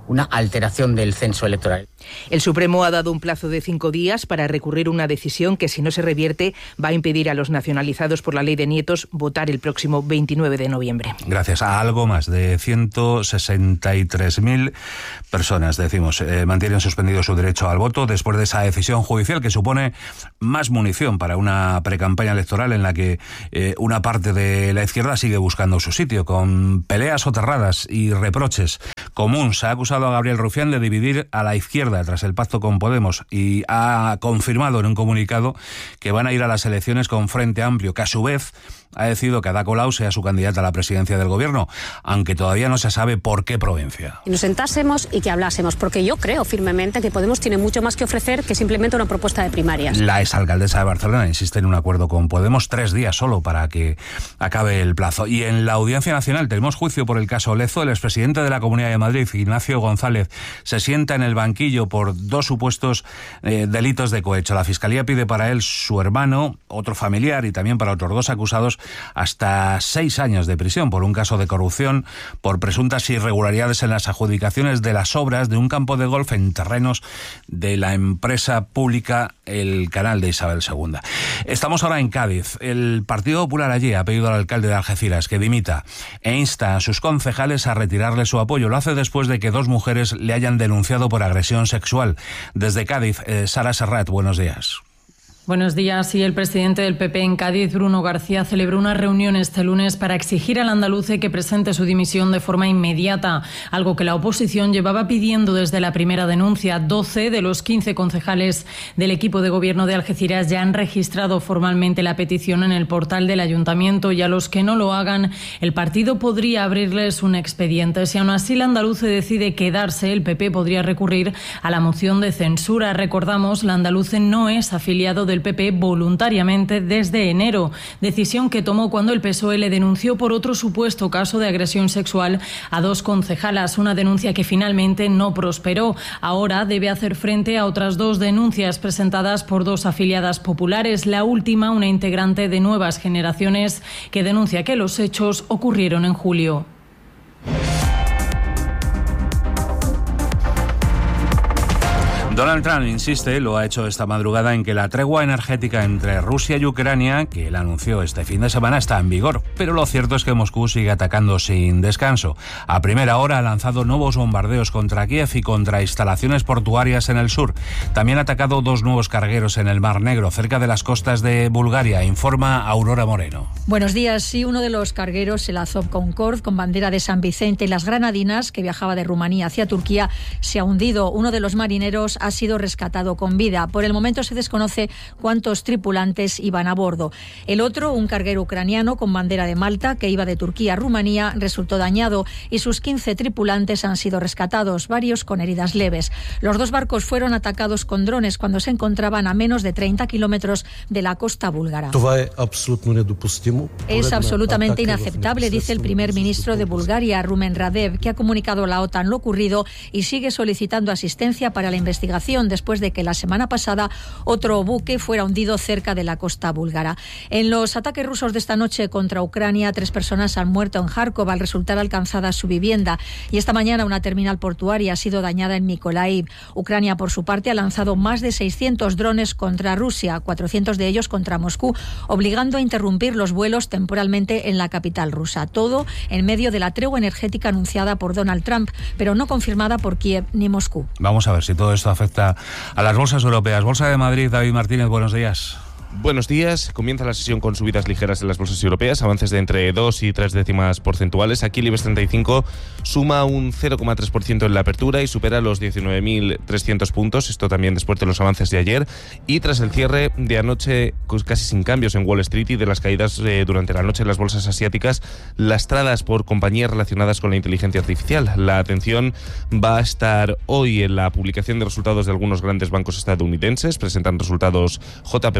una alteración del censo electoral. El Supremo ha dado un plazo de cinco días para recurrir una decisión que, si no se revierte, va a impedir a los nacionalizados por la ley de nietos votar el próximo veintinueve de noviembre. Gracias a algo más de ciento sesenta y tres mil personas, decimos, eh, mantienen suspendido su derecho al voto después de esa decisión judicial que supone más munición para una precampaña electoral en la que eh, una parte de la izquierda sigue buscando su sitio, con peleas soterradas y reproches. Común se ha acusado a Gabriel Rufián de dividir a la izquierda tras el pacto con Podemos y ha confirmado en un comunicado que van a ir a las elecciones con Frente Amplio, que a su vez ha decidido que Ada Colau sea su candidata a la presidencia del gobierno, aunque todavía no se sabe por qué provincia. Y nos sentásemos y que hablásemos, porque yo creo firmemente que Podemos tiene mucho más que ofrecer que simplemente una propuesta de primarias. La exalcaldesa de Barcelona insiste en un acuerdo con Podemos, tres días solo para que acabe el plazo. Y en la Audiencia Nacional tenemos juicio por el caso Lezo. El expresidente de la Comunidad de Madrid, Ignacio González, se sienta en el banquillo por dos supuestos eh, delitos de cohecho. La Fiscalía pide para él, su hermano, otro familiar y también para otros dos acusados hasta seis años de prisión por un caso de corrupción por presuntas irregularidades en las adjudicaciones de las obras de un campo de golf en terrenos de la empresa pública El Canal de Isabel segunda. Estamos ahora en Cádiz. El Partido Popular allí ha pedido al alcalde de Algeciras que dimita e insta a sus concejales a retirarle su apoyo. Lo hace después de que dos mujeres le hayan denunciado por agresión sexual. Desde Cádiz, eh, Sara Serrat, buenos días. Buenos días. Y el presidente del P P en Cádiz, Bruno García, celebró una reunión este lunes para exigir al andaluce que presente su dimisión de forma inmediata, algo que la oposición llevaba pidiendo desde la primera denuncia. doce de los quince concejales del equipo de gobierno de Algeciras ya han registrado formalmente la petición en el portal del ayuntamiento, y a los que no lo hagan, el partido podría abrirles un expediente. Si aún así el andaluce decide quedarse, el P P podría recurrir a la moción de censura. Recordamos, el andaluce no es afiliado de el P P voluntariamente desde enero, decisión que tomó cuando el P S O E le denunció por otro supuesto caso de agresión sexual a dos concejalas, una denuncia que finalmente no prosperó. Ahora debe hacer frente a otras dos denuncias presentadas por dos afiliadas populares, la última una integrante de Nuevas Generaciones que denuncia que los hechos ocurrieron en julio. Donald Trump insiste, lo ha hecho esta madrugada, en que la tregua energética entre Rusia y Ucrania, que él anunció este fin de semana, está en vigor. Pero lo cierto es que Moscú sigue atacando sin descanso. A primera hora ha lanzado nuevos bombardeos contra Kiev y contra instalaciones portuarias en el sur. También ha atacado dos nuevos cargueros en el Mar Negro, cerca de las costas de Bulgaria, informa Aurora Moreno. Buenos días. Sí, uno de los cargueros, el Azov Concord, con bandera de San Vicente y las Granadinas, que viajaba de Rumanía hacia Turquía, se ha hundido. Uno de los marineros ha sido rescatado con vida. Por el momento se desconoce cuántos tripulantes iban a bordo. El otro, un carguero ucraniano con bandera de Malta, que iba de Turquía a Rumanía, resultó dañado y sus quince tripulantes han sido rescatados, varios con heridas leves. Los dos barcos fueron atacados con drones cuando se encontraban a menos de treinta kilómetros de la costa búlgara. Es absolutamente inaceptable, dice el primer ministro de Bulgaria, Rumen Radev, que ha comunicado a la OTAN lo ocurrido y sigue solicitando asistencia para la investigación después de que la semana pasada otro buque fuera hundido cerca de la costa búlgara. En los ataques rusos de esta noche contra Ucrania, tres personas han muerto en Kharkov al resultar alcanzada su vivienda, y esta mañana una terminal portuaria ha sido dañada en Mykolaiv. Ucrania, por su parte, ha lanzado más de seiscientos drones contra Rusia, cuatrocientos de ellos contra Moscú, obligando a interrumpir los vuelos temporalmente en la capital rusa. Todo en medio de la tregua energética anunciada por Donald Trump, pero no confirmada por Kiev ni Moscú. Vamos a ver si todo esto afecta a las bolsas europeas. Bolsa de Madrid, David Martínez, buenos días. Buenos días. Comienza la sesión con subidas ligeras en las bolsas europeas, avances de entre dos y tres décimas porcentuales. Aquí el IBEX treinta y cinco suma un cero coma tres por ciento en la apertura y supera los diecinueve mil trescientos puntos. Esto también después de los avances de ayer y tras el cierre de anoche casi sin cambios en Wall Street y de las caídas eh, durante la noche en las bolsas asiáticas, lastradas por compañías relacionadas con la inteligencia artificial. La atención va a estar hoy en la publicación de resultados de algunos grandes bancos estadounidenses. Presentan resultados J P Morgan,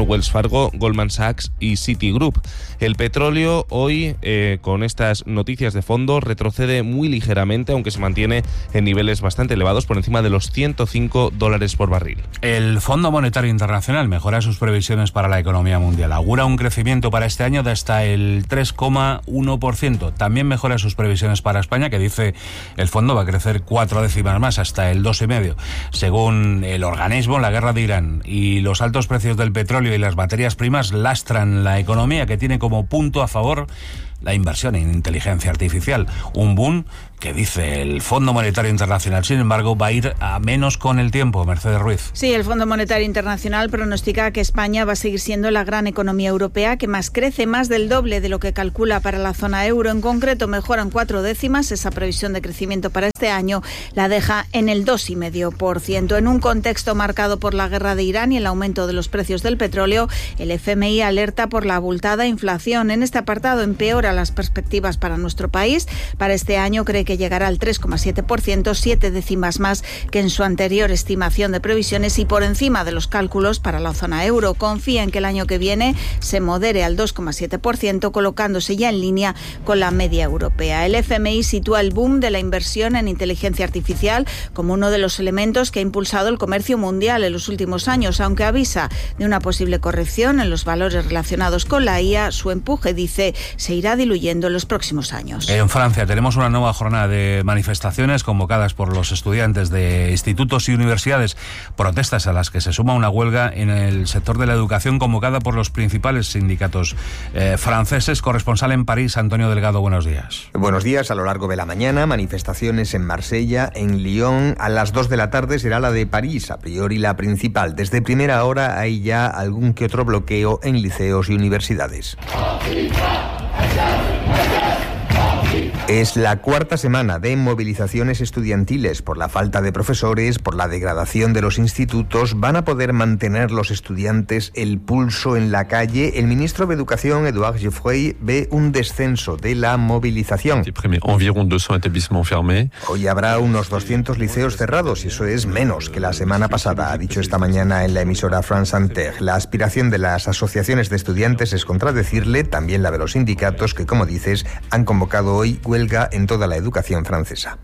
Wells Fargo, Goldman Sachs y Citigroup. El petróleo hoy, eh, con estas noticias de fondo, retrocede muy ligeramente, aunque se mantiene en niveles bastante elevados, por encima de los ciento cinco dólares por barril. El Fondo Monetario Internacional mejora sus previsiones para la economía mundial. Augura un crecimiento para este año de hasta el tres coma uno por ciento. También mejora sus previsiones para España, que dice el fondo va a crecer cuatro décimas más, hasta el dos coma cinco por ciento. Según el organismo, la guerra de Irán y los altos precios del petróleo y las materias primas lastran la economía, que tiene como punto a favor la inversión en inteligencia artificial. Un boom que, dice el Fondo Monetario Internacional, sin embargo, va a ir a menos con el tiempo. Mercedes Ruiz. Sí, el Fondo Monetario Internacional pronostica que España va a seguir siendo la gran economía europea que más crece, más del doble de lo que calcula para la zona euro. En concreto, mejoran cuatro décimas. Esa previsión de crecimiento para este año la deja en el dos coma cinco por ciento. En un contexto marcado por la guerra de Irán y el aumento de los precios del petróleo, el F M I alerta por la abultada inflación. En este apartado empeora las perspectivas para nuestro país. Para este año cree que llegará al tres coma siete por ciento, siete décimas más que en su anterior estimación de previsiones y por encima de los cálculos para la zona euro. Confía en que el año que viene se modere al dos coma siete por ciento, colocándose ya en línea con la media europea. El F M I sitúa el boom de la inversión en inteligencia artificial como uno de los elementos que ha impulsado el comercio mundial en los últimos años, aunque avisa de una posible corrección en los valores relacionados con la I A. Su empuje, dice, se irá diluyendo en los próximos años. En Francia tenemos una nueva jornada de manifestaciones convocadas por los estudiantes de institutos y universidades, protestas a las que se suma una huelga en el sector de la educación convocada por los principales sindicatos eh, franceses. Corresponsal en París, Antonio Delgado, buenos días. Buenos días. A lo largo de la mañana, manifestaciones en Marsella, en Lyon. A las dos de la tarde será la de París, a priori la principal. Desde primera hora hay ya algún que otro bloqueo en liceos y universidades. Es la cuarta semana de movilizaciones estudiantiles por la falta de profesores, por la degradación de los institutos. ¿Van a poder mantener los estudiantes el pulso en la calle? El ministro de Educación, Édouard Geoffroy, ve un descenso de la movilización. Hoy habrá unos doscientos liceos cerrados y eso es menos que la semana pasada, ha dicho esta mañana en la emisora France Inter. La aspiración de las asociaciones de estudiantes es contradecirle, también la de los sindicatos, que, como dices, han convocado hoy huelga en toda la educación francesa.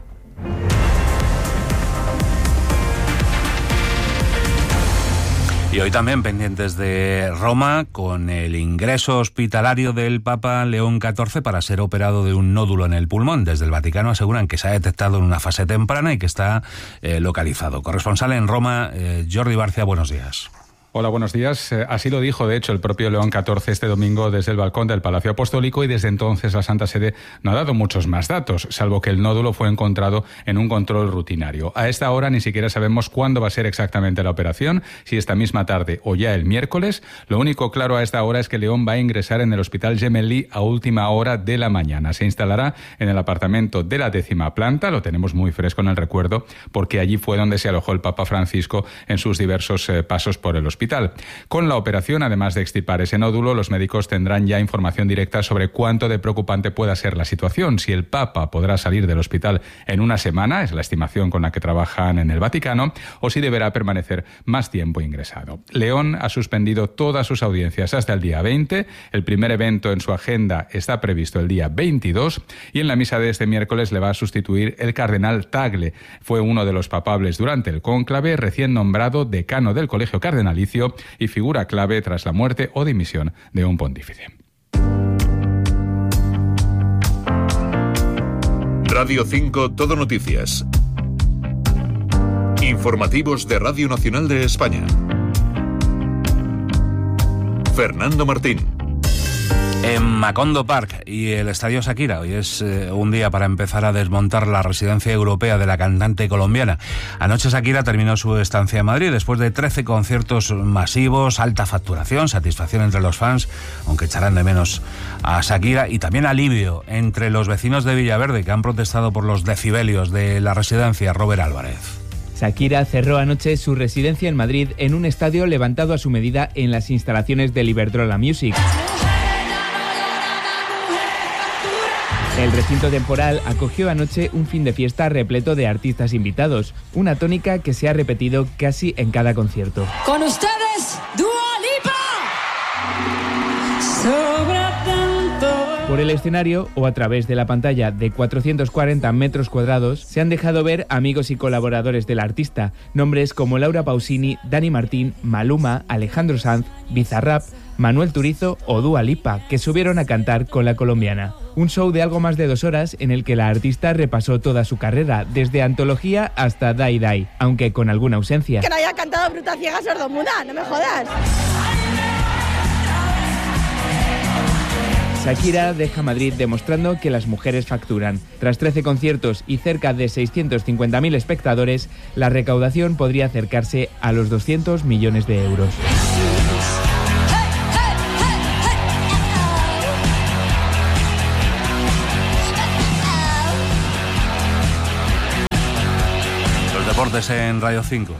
Y hoy también pendientes de Roma, con el ingreso hospitalario del Papa León catorce para ser operado de un nódulo en el pulmón. Desde el Vaticano aseguran que se ha detectado en una fase temprana y que está eh, localizado. Corresponsal en Roma, eh, Jordi Barcia, buenos días. Hola, buenos días. Así lo dijo, de hecho, el propio León catorce este domingo desde el balcón del Palacio Apostólico, y desde entonces la Santa Sede no ha dado muchos más datos, salvo que el nódulo fue encontrado en un control rutinario. A esta hora ni siquiera sabemos cuándo va a ser exactamente la operación, si esta misma tarde o ya el miércoles. Lo único claro a esta hora es que León va a ingresar en el Hospital Gemelli a última hora de la mañana. Se instalará en el apartamento de la décima planta, lo tenemos muy fresco en el recuerdo, porque allí fue donde se alojó el Papa Francisco en sus diversos eh, pasos por el hospital. Con la operación, además de extirpar ese nódulo, los médicos tendrán ya información directa sobre cuánto de preocupante pueda ser la situación, si el Papa podrá salir del hospital en una semana, es la estimación con la que trabajan en el Vaticano, o si deberá permanecer más tiempo ingresado. León ha suspendido todas sus audiencias hasta el día veinte, el primer evento en su agenda está previsto el día veintidós, y en la misa de este miércoles le va a sustituir el cardenal Tagle. Fue uno de los papables durante el cónclave, recién nombrado decano del Colegio Cardenalicio y figura clave tras la muerte o dimisión de un pontífice. Radio cinco Todo Noticias. Informativos de Radio Nacional de España. Fernando Martín. En Macondo Park y el Estadio Shakira, hoy es eh, un día para empezar a desmontar la residencia europea de la cantante colombiana. Anoche Shakira terminó su estancia en Madrid después de trece conciertos masivos, alta facturación, satisfacción entre los fans, aunque echarán de menos a Shakira, y también alivio entre los vecinos de Villaverde, que han protestado por los decibelios de la residencia. Robert Álvarez. Shakira cerró anoche su residencia en Madrid en un estadio levantado a su medida en las instalaciones del Iberdrola Music. El recinto temporal acogió anoche un fin de fiesta repleto de artistas invitados, una tónica que se ha repetido casi en cada concierto. Con ustedes, Dua Lipa. Por el escenario o a través de la pantalla de cuatrocientos cuarenta metros cuadrados se han dejado ver amigos y colaboradores del artista, nombres como Laura Pausini, Dani Martín, Maluma, Alejandro Sanz, Bizarrap, Manuel Turizo o Dua Lipa, que subieron a cantar con la colombiana. Un show de algo más de dos horas en el que la artista repasó toda su carrera, desde Antología hasta Dai Dai, aunque con alguna ausencia. Que no haya cantado Bruta Ciega Sordomuda, no me jodas. Shakira deja Madrid demostrando que las mujeres facturan. Tras trece conciertos y cerca de seiscientos cincuenta mil espectadores, la recaudación podría acercarse a los doscientos millones de euros. Los deportes en Radio cinco.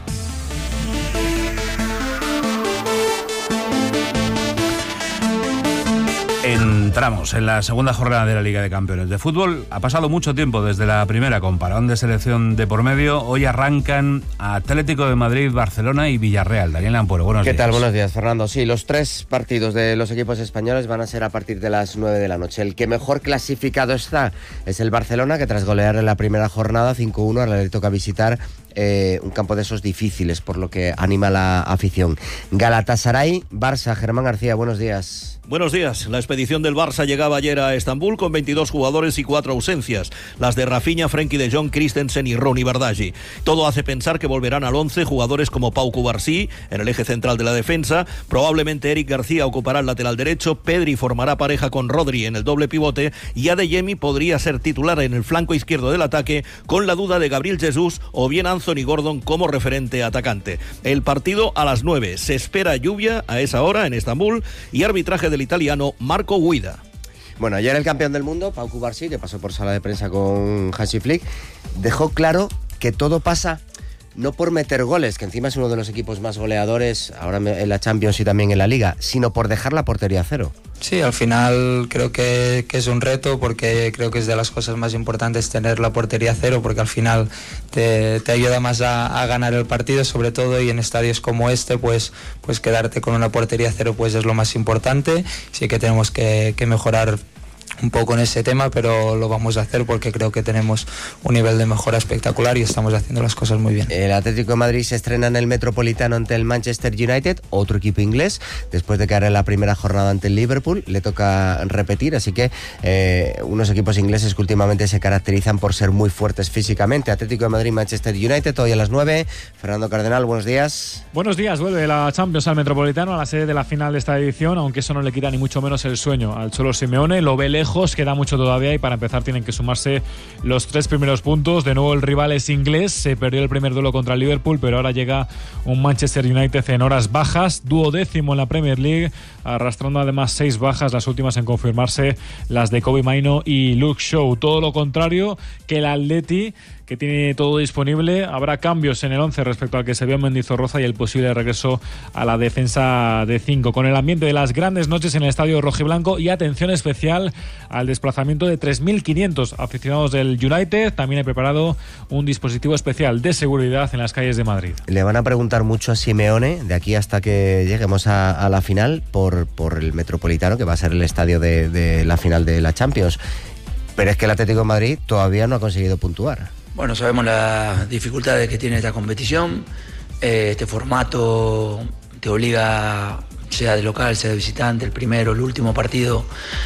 Entramos en la segunda jornada de la Liga de Campeones de Fútbol. Ha pasado mucho tiempo desde la primera, con parón de selección de por medio. Hoy arrancan Atlético de Madrid, Barcelona y Villarreal. Daniel Ampuero, buenos días. ¿Qué tal? Buenos días, Fernando. Sí, los tres partidos de los equipos españoles van a ser a partir de las nueve de la noche. El que mejor clasificado está es el Barcelona, que tras golear en la primera jornada cinco uno, ahora le toca visitar eh, un campo de esos difíciles, por lo que anima la afición. Galatasaray, Barça. Germán García, buenos días. Buenos días. La expedición del Barça llegaba ayer a Estambul con veintidós jugadores y cuatro ausencias. Las de Rafinha, Frenkie de Jong, Christensen y Ronny Bardghji. Todo hace pensar que volverán al once jugadores como Pau Cubarsí en el eje central de la defensa. Probablemente Eric García ocupará el lateral derecho. Pedri formará pareja con Rodri en el doble pivote. Y Adeyemi podría ser titular en el flanco izquierdo del ataque, con la duda de Gabriel Jesús o bien Anthony Gordon como referente atacante. El partido a las nueve. Se espera lluvia a esa hora en Estambul y arbitraje del italiano Marco Guida. Bueno, ayer el campeón del mundo, Pau Cubarsí, que pasó por sala de prensa con Hansi Flick, dejó claro que todo pasa no por meter goles, que encima es uno de los equipos más goleadores ahora en la Champions y también en la Liga, sino por dejar la portería a cero. Sí, al final creo que, que es un reto, porque creo que es de las cosas más importantes tener la portería a cero, porque al final te, te ayuda más a, a ganar el partido, sobre todo, y en estadios como este, pues, pues quedarte con una portería a cero pues es lo más importante. Sí que tenemos que, que mejorar un poco en ese tema, pero lo vamos a hacer porque creo que tenemos un nivel de mejora espectacular y estamos haciendo las cosas muy bien. El Atlético de Madrid se estrena en el Metropolitano ante el Manchester United, otro equipo inglés, después de caer en la primera jornada ante el Liverpool. Le toca repetir, así que eh, unos equipos ingleses que últimamente se caracterizan por ser muy fuertes físicamente. Atlético de Madrid, Manchester United, hoy a las nueve. Fernando Cardenal, buenos días. Buenos días, vuelve la Champions al Metropolitano, a la sede de la final de esta edición, aunque eso no le quita ni mucho menos el sueño al Cholo Simeone. Lo ve lejos, queda mucho todavía, y para empezar tienen que sumarse los tres primeros puntos. De nuevo el rival es inglés, se perdió el primer duelo contra el Liverpool, pero ahora llega un Manchester United en horas bajas, duodécimo en la Premier League, arrastrando además seis bajas, las últimas en confirmarse las de Kobbie Mainoo y Luke Shaw. Todo lo contrario que el Atleti, que tiene todo disponible. Habrá cambios en el once respecto al que se vio en Mendizorroza y el posible regreso a la defensa de cinco, con el ambiente de las grandes noches en el estadio rojiblanco, y atención especial al desplazamiento de tres mil quinientos aficionados del United. También he preparado un dispositivo especial de seguridad en las calles de Madrid. Le van a preguntar mucho a Simeone de aquí hasta que lleguemos a, a la final por, por el Metropolitano, que va a ser el estadio de, de la final de la Champions. Pero es que el Atlético de Madrid todavía no ha conseguido puntuar. Bueno, sabemos las dificultades que tiene esta competición. Eh, este formato te obliga, sea de local, sea de visitante, el primero, el último partido,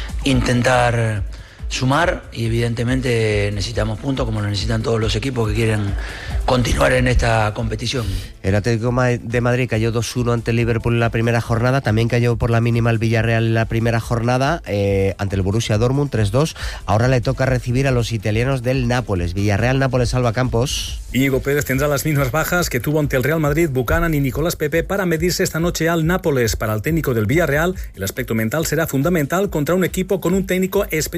intentar sumar, y evidentemente necesitamos puntos, como lo necesitan todos los equipos que quieren continuar en esta competición. El Atlético de Madrid cayó dos uno ante el Liverpool en la primera jornada, también cayó por la mínima el Villarreal en la primera jornada, eh, ante el Borussia Dortmund tres dos. Ahora le toca recibir a los italianos del Nápoles. Villarreal-Nápoles, Alba Campos. Íñigo Pérez tendrá las mismas bajas que tuvo ante el Real Madrid Buchanan y Nicolás Pepe para medirse esta noche al Nápoles. Para el técnico del Villarreal, el aspecto mental será fundamental contra un equipo con un técnico experimentado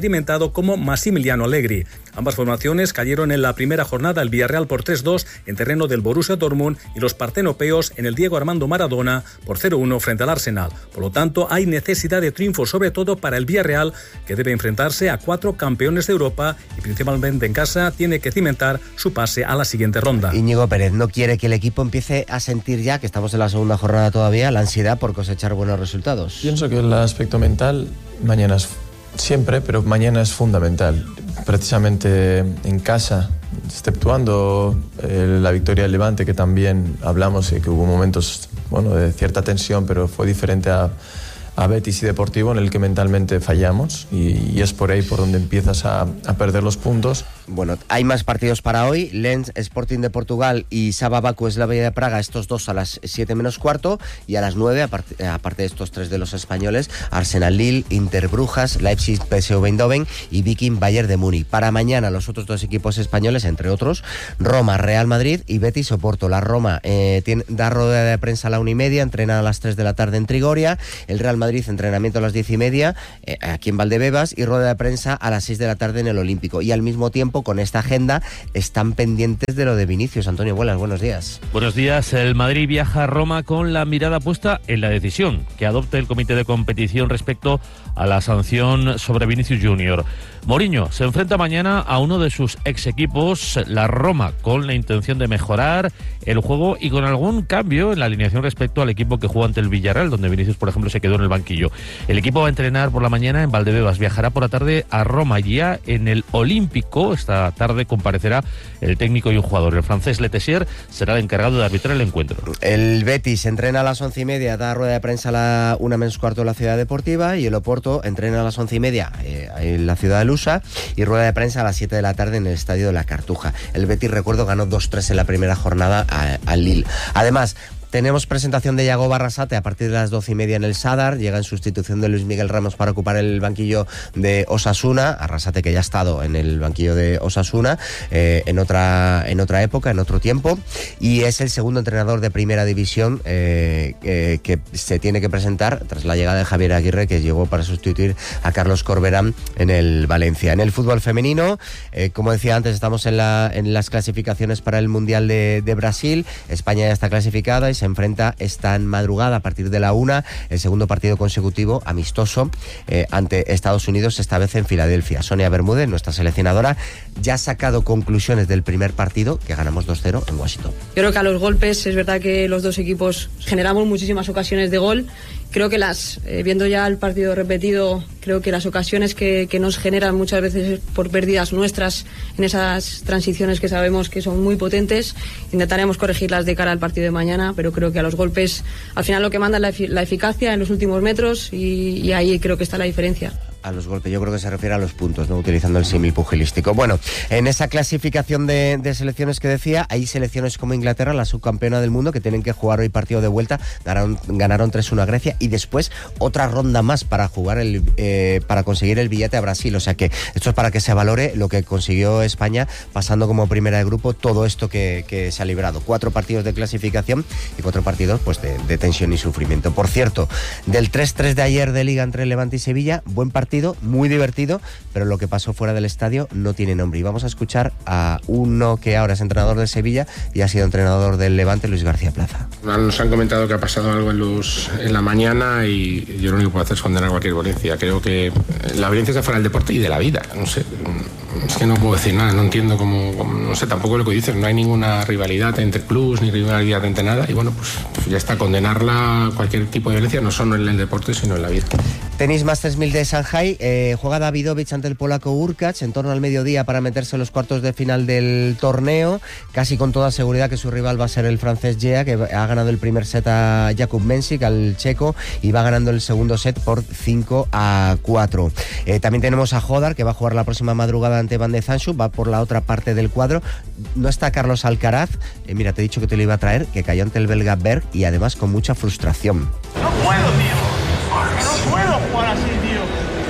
bautizado como Massimiliano Allegri. Ambas formaciones cayeron en la primera jornada, el Villarreal por tres dos en terreno del Borussia Dortmund y los partenopeos en el Diego Armando Maradona por cero uno frente al Arsenal. Por lo tanto, hay necesidad de triunfo, sobre todo para el Villarreal, que debe enfrentarse a cuatro campeones de Europa y principalmente en casa tiene que cimentar su pase a la siguiente ronda. Íñigo Pérez no quiere que el equipo empiece a sentir ya, que estamos en la segunda jornada todavía, la ansiedad por cosechar buenos resultados. Pienso que el aspecto mental mañana es siempre, pero mañana es fundamental. Precisamente en casa, exceptuando eh, la victoria del Levante, que también hablamos y que hubo momentos, bueno, de cierta tensión, pero fue diferente a, a Betis y Deportivo, en el que mentalmente fallamos y, y es por ahí por donde empiezas a, a perder los puntos. Bueno, hay más partidos para hoy. Lens, Sporting de Portugal y Saba Baku, Slavia de Praga, estos dos a las siete menos cuarto, y a las nueve, aparte, aparte de estos tres de los españoles, Arsenal Lille, Inter Brujas, Leipzig P S V Eindhoven y Viking Bayern de Múnich. Para mañana los otros dos equipos españoles, entre otros, Roma, Real Madrid y Betis Oporto. La Roma eh, tiene, da rueda de prensa a la una y media, entrena a las tres de la tarde en Trigoria. El Real Madrid, entrenamiento a las diez y media eh, aquí en Valdebebas, y rueda de prensa a las seis de la tarde en el Olímpico. Y al mismo tiempo, con esta agenda, están pendientes de lo de Vinicius. Antonio Buelas, buenos días. Buenos días. El Madrid viaja a Roma con la mirada puesta en la decisión que adopte el comité de competición respecto a la sanción sobre Vinicius Junior. Mourinho se enfrenta mañana a uno de sus ex equipos, la Roma, con la intención de mejorar el juego y con algún cambio en la alineación respecto al equipo que jugó ante el Villarreal, donde Vinicius, por ejemplo, se quedó en el banquillo. El equipo va a entrenar por la mañana en Valdebebas, viajará por la tarde a Roma, y ya en el Olímpico esta tarde comparecerá el técnico y un jugador. El francés Le Tessier será el encargado de arbitrar el encuentro. El Betis entrena a las once y media, da rueda de prensa a la una menos cuarto en la Ciudad Deportiva, y el Oporto entrena a las once y media eh, en la Ciudad de Lusa, y rueda de prensa a las siete de la tarde en el Estadio de la Cartuja. El Betis, recuerdo, ganó dos tres en la primera jornada al Lille. Además, tenemos presentación de Yago Barrasate a partir de las doce y media en el Sadar. Llega en sustitución de Luis Miguel Ramos para ocupar el banquillo de Osasuna. Arrasate, que ya ha estado en el banquillo de Osasuna eh, en otra en otra época, en otro tiempo, y es el segundo entrenador de primera división eh, eh, que se tiene que presentar tras la llegada de Javier Aguirre, que llegó para sustituir a Carlos Corberán en el Valencia. En el fútbol femenino, eh, como decía antes, estamos en, la, en las clasificaciones para el Mundial de, de Brasil. España ya está clasificada y se enfrenta esta madrugada a partir de la una, el segundo partido consecutivo amistoso eh, ante Estados Unidos, esta vez en Filadelfia. Sonia Bermúdez, nuestra seleccionadora, ya ha sacado conclusiones del primer partido, que ganamos dos cero en Washington. Yo creo que a los golpes es verdad que los dos equipos generamos muchísimas ocasiones de gol. Creo que las, eh, viendo ya el partido repetido, creo que las ocasiones que, que nos generan muchas veces por pérdidas nuestras en esas transiciones que sabemos que son muy potentes, intentaremos corregirlas de cara al partido de mañana, pero creo que a los golpes al final lo que manda es la, efic- la eficacia en los últimos metros, y, y ahí creo que está la diferencia. A los golpes, yo creo que se refiere a los puntos, ¿no? Utilizando el símil pugilístico. Bueno, en esa clasificación de, de selecciones que decía, hay selecciones como Inglaterra, la subcampeona del mundo, que tienen que jugar hoy partido de vuelta. Ganaron, ganaron tres uno a Grecia, y después otra ronda más para jugar el, eh, para conseguir el billete a Brasil. O sea que esto es para que se valore lo que consiguió España pasando como primera de grupo, todo esto que, que se ha librado. Cuatro partidos de clasificación y cuatro partidos pues de, de tensión y sufrimiento. Por cierto, del tres tres de ayer de Liga entre Levante y Sevilla, buen partido, muy divertido, pero lo que pasó fuera del estadio no tiene nombre. Y vamos a escuchar a uno que ahora es entrenador de Sevilla y ha sido entrenador del Levante, Luis García Plaza. Nos han comentado que ha pasado algo en, los, en la mañana, y yo lo único que puedo hacer es condenar cualquier violencia. Creo que la violencia está fuera del deporte y de la vida. No sé, es que no puedo decir nada, no entiendo cómo, cómo no sé tampoco lo que dices, no hay ninguna rivalidad entre clubs ni rivalidad entre nada, y bueno, pues ya está, condenarla, cualquier tipo de violencia, no solo en el deporte sino en la vida. Tenis Masters mil de Shanghai, eh, juega Davidovich ante el polaco Urkacz en torno al mediodía para meterse en los cuartos de final del torneo, casi con toda seguridad que su rival va a ser el francés Gea, que ha ganado el primer set a Jakub Mensik, al checo, y va ganando el segundo set por cinco a cuatro. Eh, también tenemos a Hodar, que va a jugar la próxima madrugada ante Van de Zanschu, va por la otra parte del cuadro. No está Carlos Alcaraz, eh, mira, te he dicho que te lo iba a traer, que cayó ante el belga Berg, y además con mucha frustración. No puedo, tío. No puedo jugar así, tío.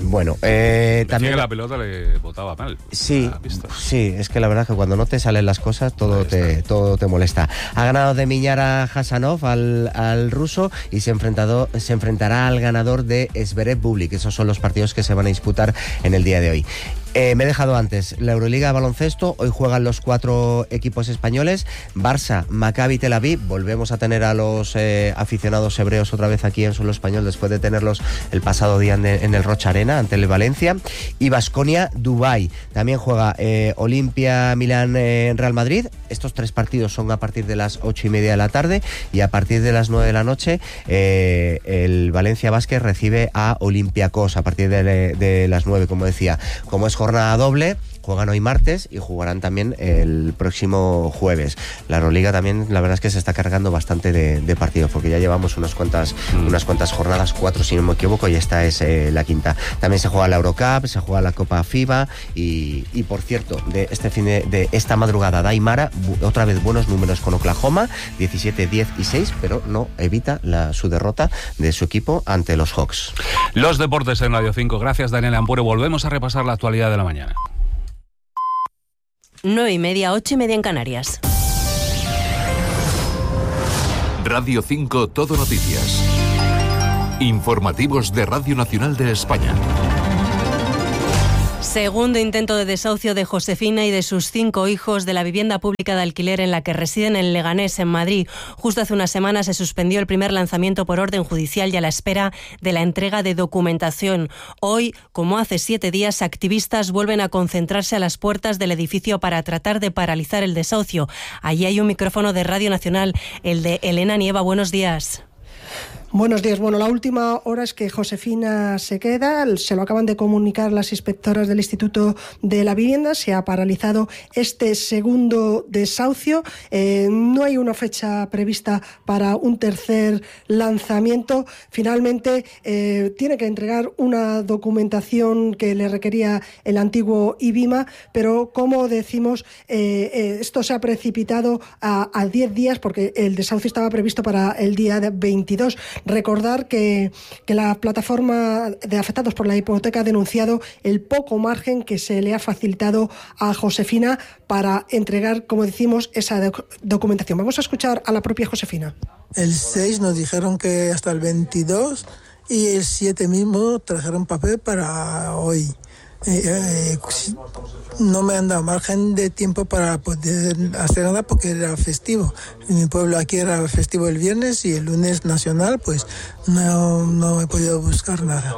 Bueno, eh, también que la pelota le botaba mal. Sí, sí, es que la verdad es que cuando no te salen las cosas todo te todo te molesta. Ha ganado de Miñara Hasanov al, al ruso y se, enfrentado, se enfrentará al ganador de Zverev Bublik. Esos son los partidos que se van a disputar en el día de hoy. Eh, me he dejado antes la Euroliga de baloncesto. Hoy juegan los cuatro equipos españoles: Barça, Maccabi Tel Aviv. Volvemos a tener a los eh, aficionados hebreos otra vez aquí en suelo español después de tenerlos el pasado día en, en el Rocha Arena ante el Valencia. Y Baskonia Dubái. También juega eh, Olimpia Milán eh, Real Madrid. Estos tres partidos son a partir de las ocho y media de la tarde, y a partir de las nueve de la noche eh, el Valencia Basket recibe a Olympiacos a partir de, de las nueve, como decía. Como es jornada doble, juegan hoy martes y jugarán también el próximo jueves. La Euroliga también, la verdad es que se está cargando bastante de, de partidos, porque ya llevamos unas cuantas, mm. unas cuantas jornadas, cuatro si no me equivoco, y esta es eh, la quinta. También se juega la Eurocup, se juega la Copa FIBA y, y por cierto, de este fin de, de esta madrugada, Daimara, otra vez buenos números con Oklahoma, diecisiete, diez y seis, pero no evita la, su derrota de su equipo ante los Hawks. Los deportes en Radio cinco. Gracias, Daniel Ampure. Volvemos a repasar la actualidad de la mañana. Nueve y media, ocho y media en Canarias. Radio cinco Todo Noticias. Informativos de Radio Nacional de España. Segundo intento de desahucio de Josefina y de sus cinco hijos de la vivienda pública de alquiler en la que residen en Leganés, en Madrid. Justo hace una semana se suspendió el primer lanzamiento por orden judicial y a la espera de la entrega de documentación. Hoy, como hace siete días, activistas vuelven a concentrarse a las puertas del edificio para tratar de paralizar el desahucio. Allí hay un micrófono de Radio Nacional, el de Elena Nieva. Buenos días. Buenos días. Bueno, la última hora es que Josefina se queda, se lo acaban de comunicar las inspectoras del Instituto de la Vivienda, se ha paralizado este segundo desahucio, eh, no hay una fecha prevista para un tercer lanzamiento. Finalmente eh, tiene que entregar una documentación que le requería el antiguo IBIMA, pero como decimos, eh, eh, esto se ha precipitado a, a diez días porque el desahucio estaba previsto para el día veintidós. Recordar que, que la plataforma de afectados por la hipoteca ha denunciado el poco margen que se le ha facilitado a Josefina para entregar, como decimos, esa doc- documentación. Vamos a escuchar a la propia Josefina. El seis nos dijeron que hasta el veintidós y el siete mismo trajeron papel para hoy. Eh, eh, no me han dado margen de tiempo para poder hacer nada porque era festivo. En mi pueblo aquí era festivo el viernes y el lunes nacional, pues no, no he podido buscar nada.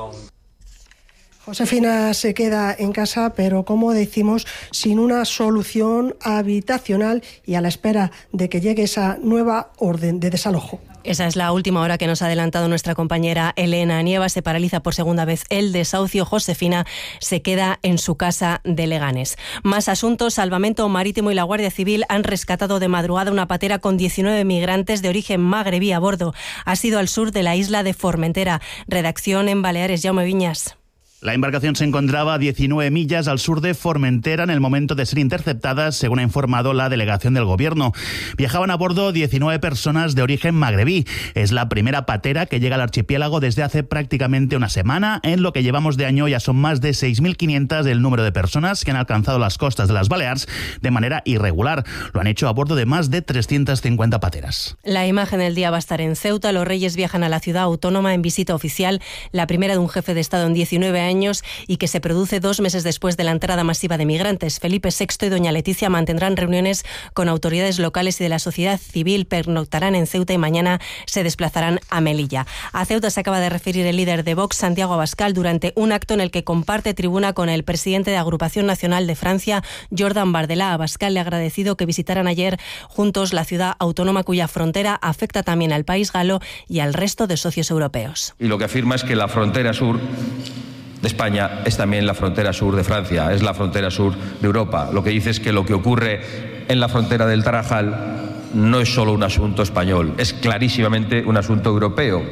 Josefina se queda en casa, pero como decimos, sin una solución habitacional y a la espera de que llegue esa nueva orden de desalojo. Esa es la última hora que nos ha adelantado nuestra compañera Elena Nieva. Se paraliza por segunda vez el desahucio. Josefina se queda en su casa de Leganés. Más asuntos. Salvamento Marítimo y la Guardia Civil han rescatado de madrugada una patera con diecinueve migrantes de origen magrebí a bordo. Ha sido al sur de la isla de Formentera. Redacción en Baleares, Jaume Viñas. La embarcación se encontraba a diecinueve millas al sur de Formentera en el momento de ser interceptada, según ha informado la delegación del gobierno. Viajaban a bordo diecinueve personas de origen magrebí. Es la primera patera que llega al archipiélago desde hace prácticamente una semana. En lo que llevamos de año ya son más de seis mil quinientas el número de personas que han alcanzado las costas de las Baleares de manera irregular. Lo han hecho a bordo de más de trescientas cincuenta pateras. La imagen del día va a estar en Ceuta. Los reyes viajan a la ciudad autónoma en visita oficial, la primera de un jefe de Estado en diecinueve años. años y que se produce dos meses después de la entrada masiva de migrantes. Felipe sexto y doña Leticia mantendrán reuniones con autoridades locales y de la sociedad civil, pernoctarán en Ceuta y mañana se desplazarán a Melilla. A Ceuta se acaba de referir el líder de Vox, Santiago Abascal, durante un acto en el que comparte tribuna con el presidente de Agrupación Nacional de Francia, Jordan Bardella. Abascal le ha agradecido que visitaran ayer juntos la ciudad autónoma cuya frontera afecta también al país galo y al resto de socios europeos. Y lo que afirma es que la frontera sur de España es también la frontera sur de Francia, es la frontera sur de Europa. Lo que dice es que lo que ocurre en la frontera del Tarajal no es solo un asunto español, es clarísimamente un asunto europeo.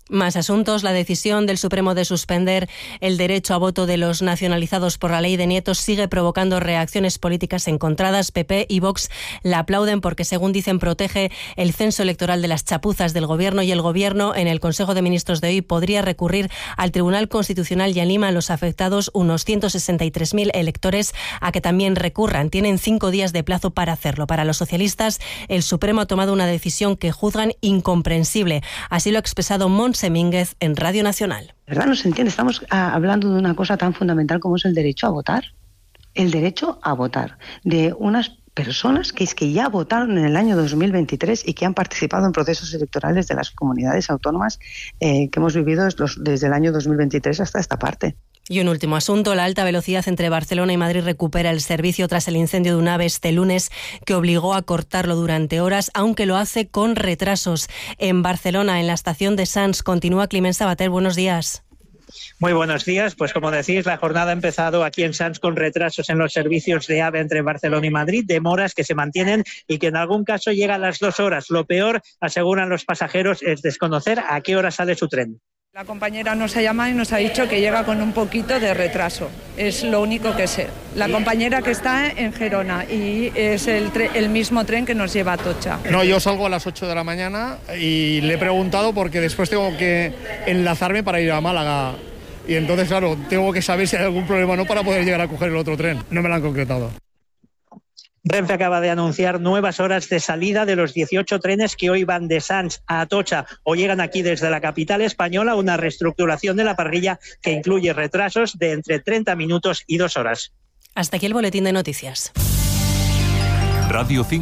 Más asuntos. La decisión del Supremo de suspender el derecho a voto de los nacionalizados por la ley de nietos sigue provocando reacciones políticas encontradas. P P y Vox la aplauden porque, según dicen, protege el censo electoral de las chapuzas del Gobierno, y el Gobierno en el Consejo de Ministros de hoy podría recurrir al Tribunal Constitucional y anima a los afectados, unos ciento sesenta y tres mil electores, a que también recurran. Tienen cinco días de plazo para hacerlo. Para los socialistas, el Supremo ha tomado una decisión que juzgan incomprensible. Así lo ha expresado Montse Mínguez en Radio Nacional. ¿De verdad no se entiende? Estamos ah, hablando de una cosa tan fundamental como es el derecho a votar. El derecho a votar de unas personas que es que ya votaron en el año dos mil veintitrés y que han participado en procesos electorales de las comunidades autónomas eh, que hemos vivido desde el año dos mil veintitrés hasta esta parte. Y un último asunto. La alta velocidad entre Barcelona y Madrid recupera el servicio tras el incendio de un AVE este lunes que obligó a cortarlo durante horas, aunque lo hace con retrasos. En Barcelona, en la estación de Sants, continúa Climent Sabater. Buenos días. Muy buenos días. Pues como decís, la jornada ha empezado aquí en Sants con retrasos en los servicios de AVE entre Barcelona y Madrid, demoras que se mantienen y que en algún caso llegan a las dos horas. Lo peor, aseguran los pasajeros, es desconocer a qué hora sale su tren. La compañera nos ha llamado y nos ha dicho que llega con un poquito de retraso. Es lo único que sé. La compañera que está en Gerona y es el, tre- el mismo tren que nos lleva a Atocha. No, yo salgo a las ocho de la mañana y le he preguntado porque después tengo que enlazarme para ir a Málaga. Y entonces, claro, tengo que saber si hay algún problema o no para poder llegar a coger el otro tren. No me lo han concretado. Renfe acaba de anunciar nuevas horas de salida de los dieciocho trenes que hoy van de Sants a Atocha o llegan aquí desde la capital española, una reestructuración de la parrilla que incluye retrasos de entre treinta minutos y dos horas. Hasta aquí el boletín de noticias. Radio cinco.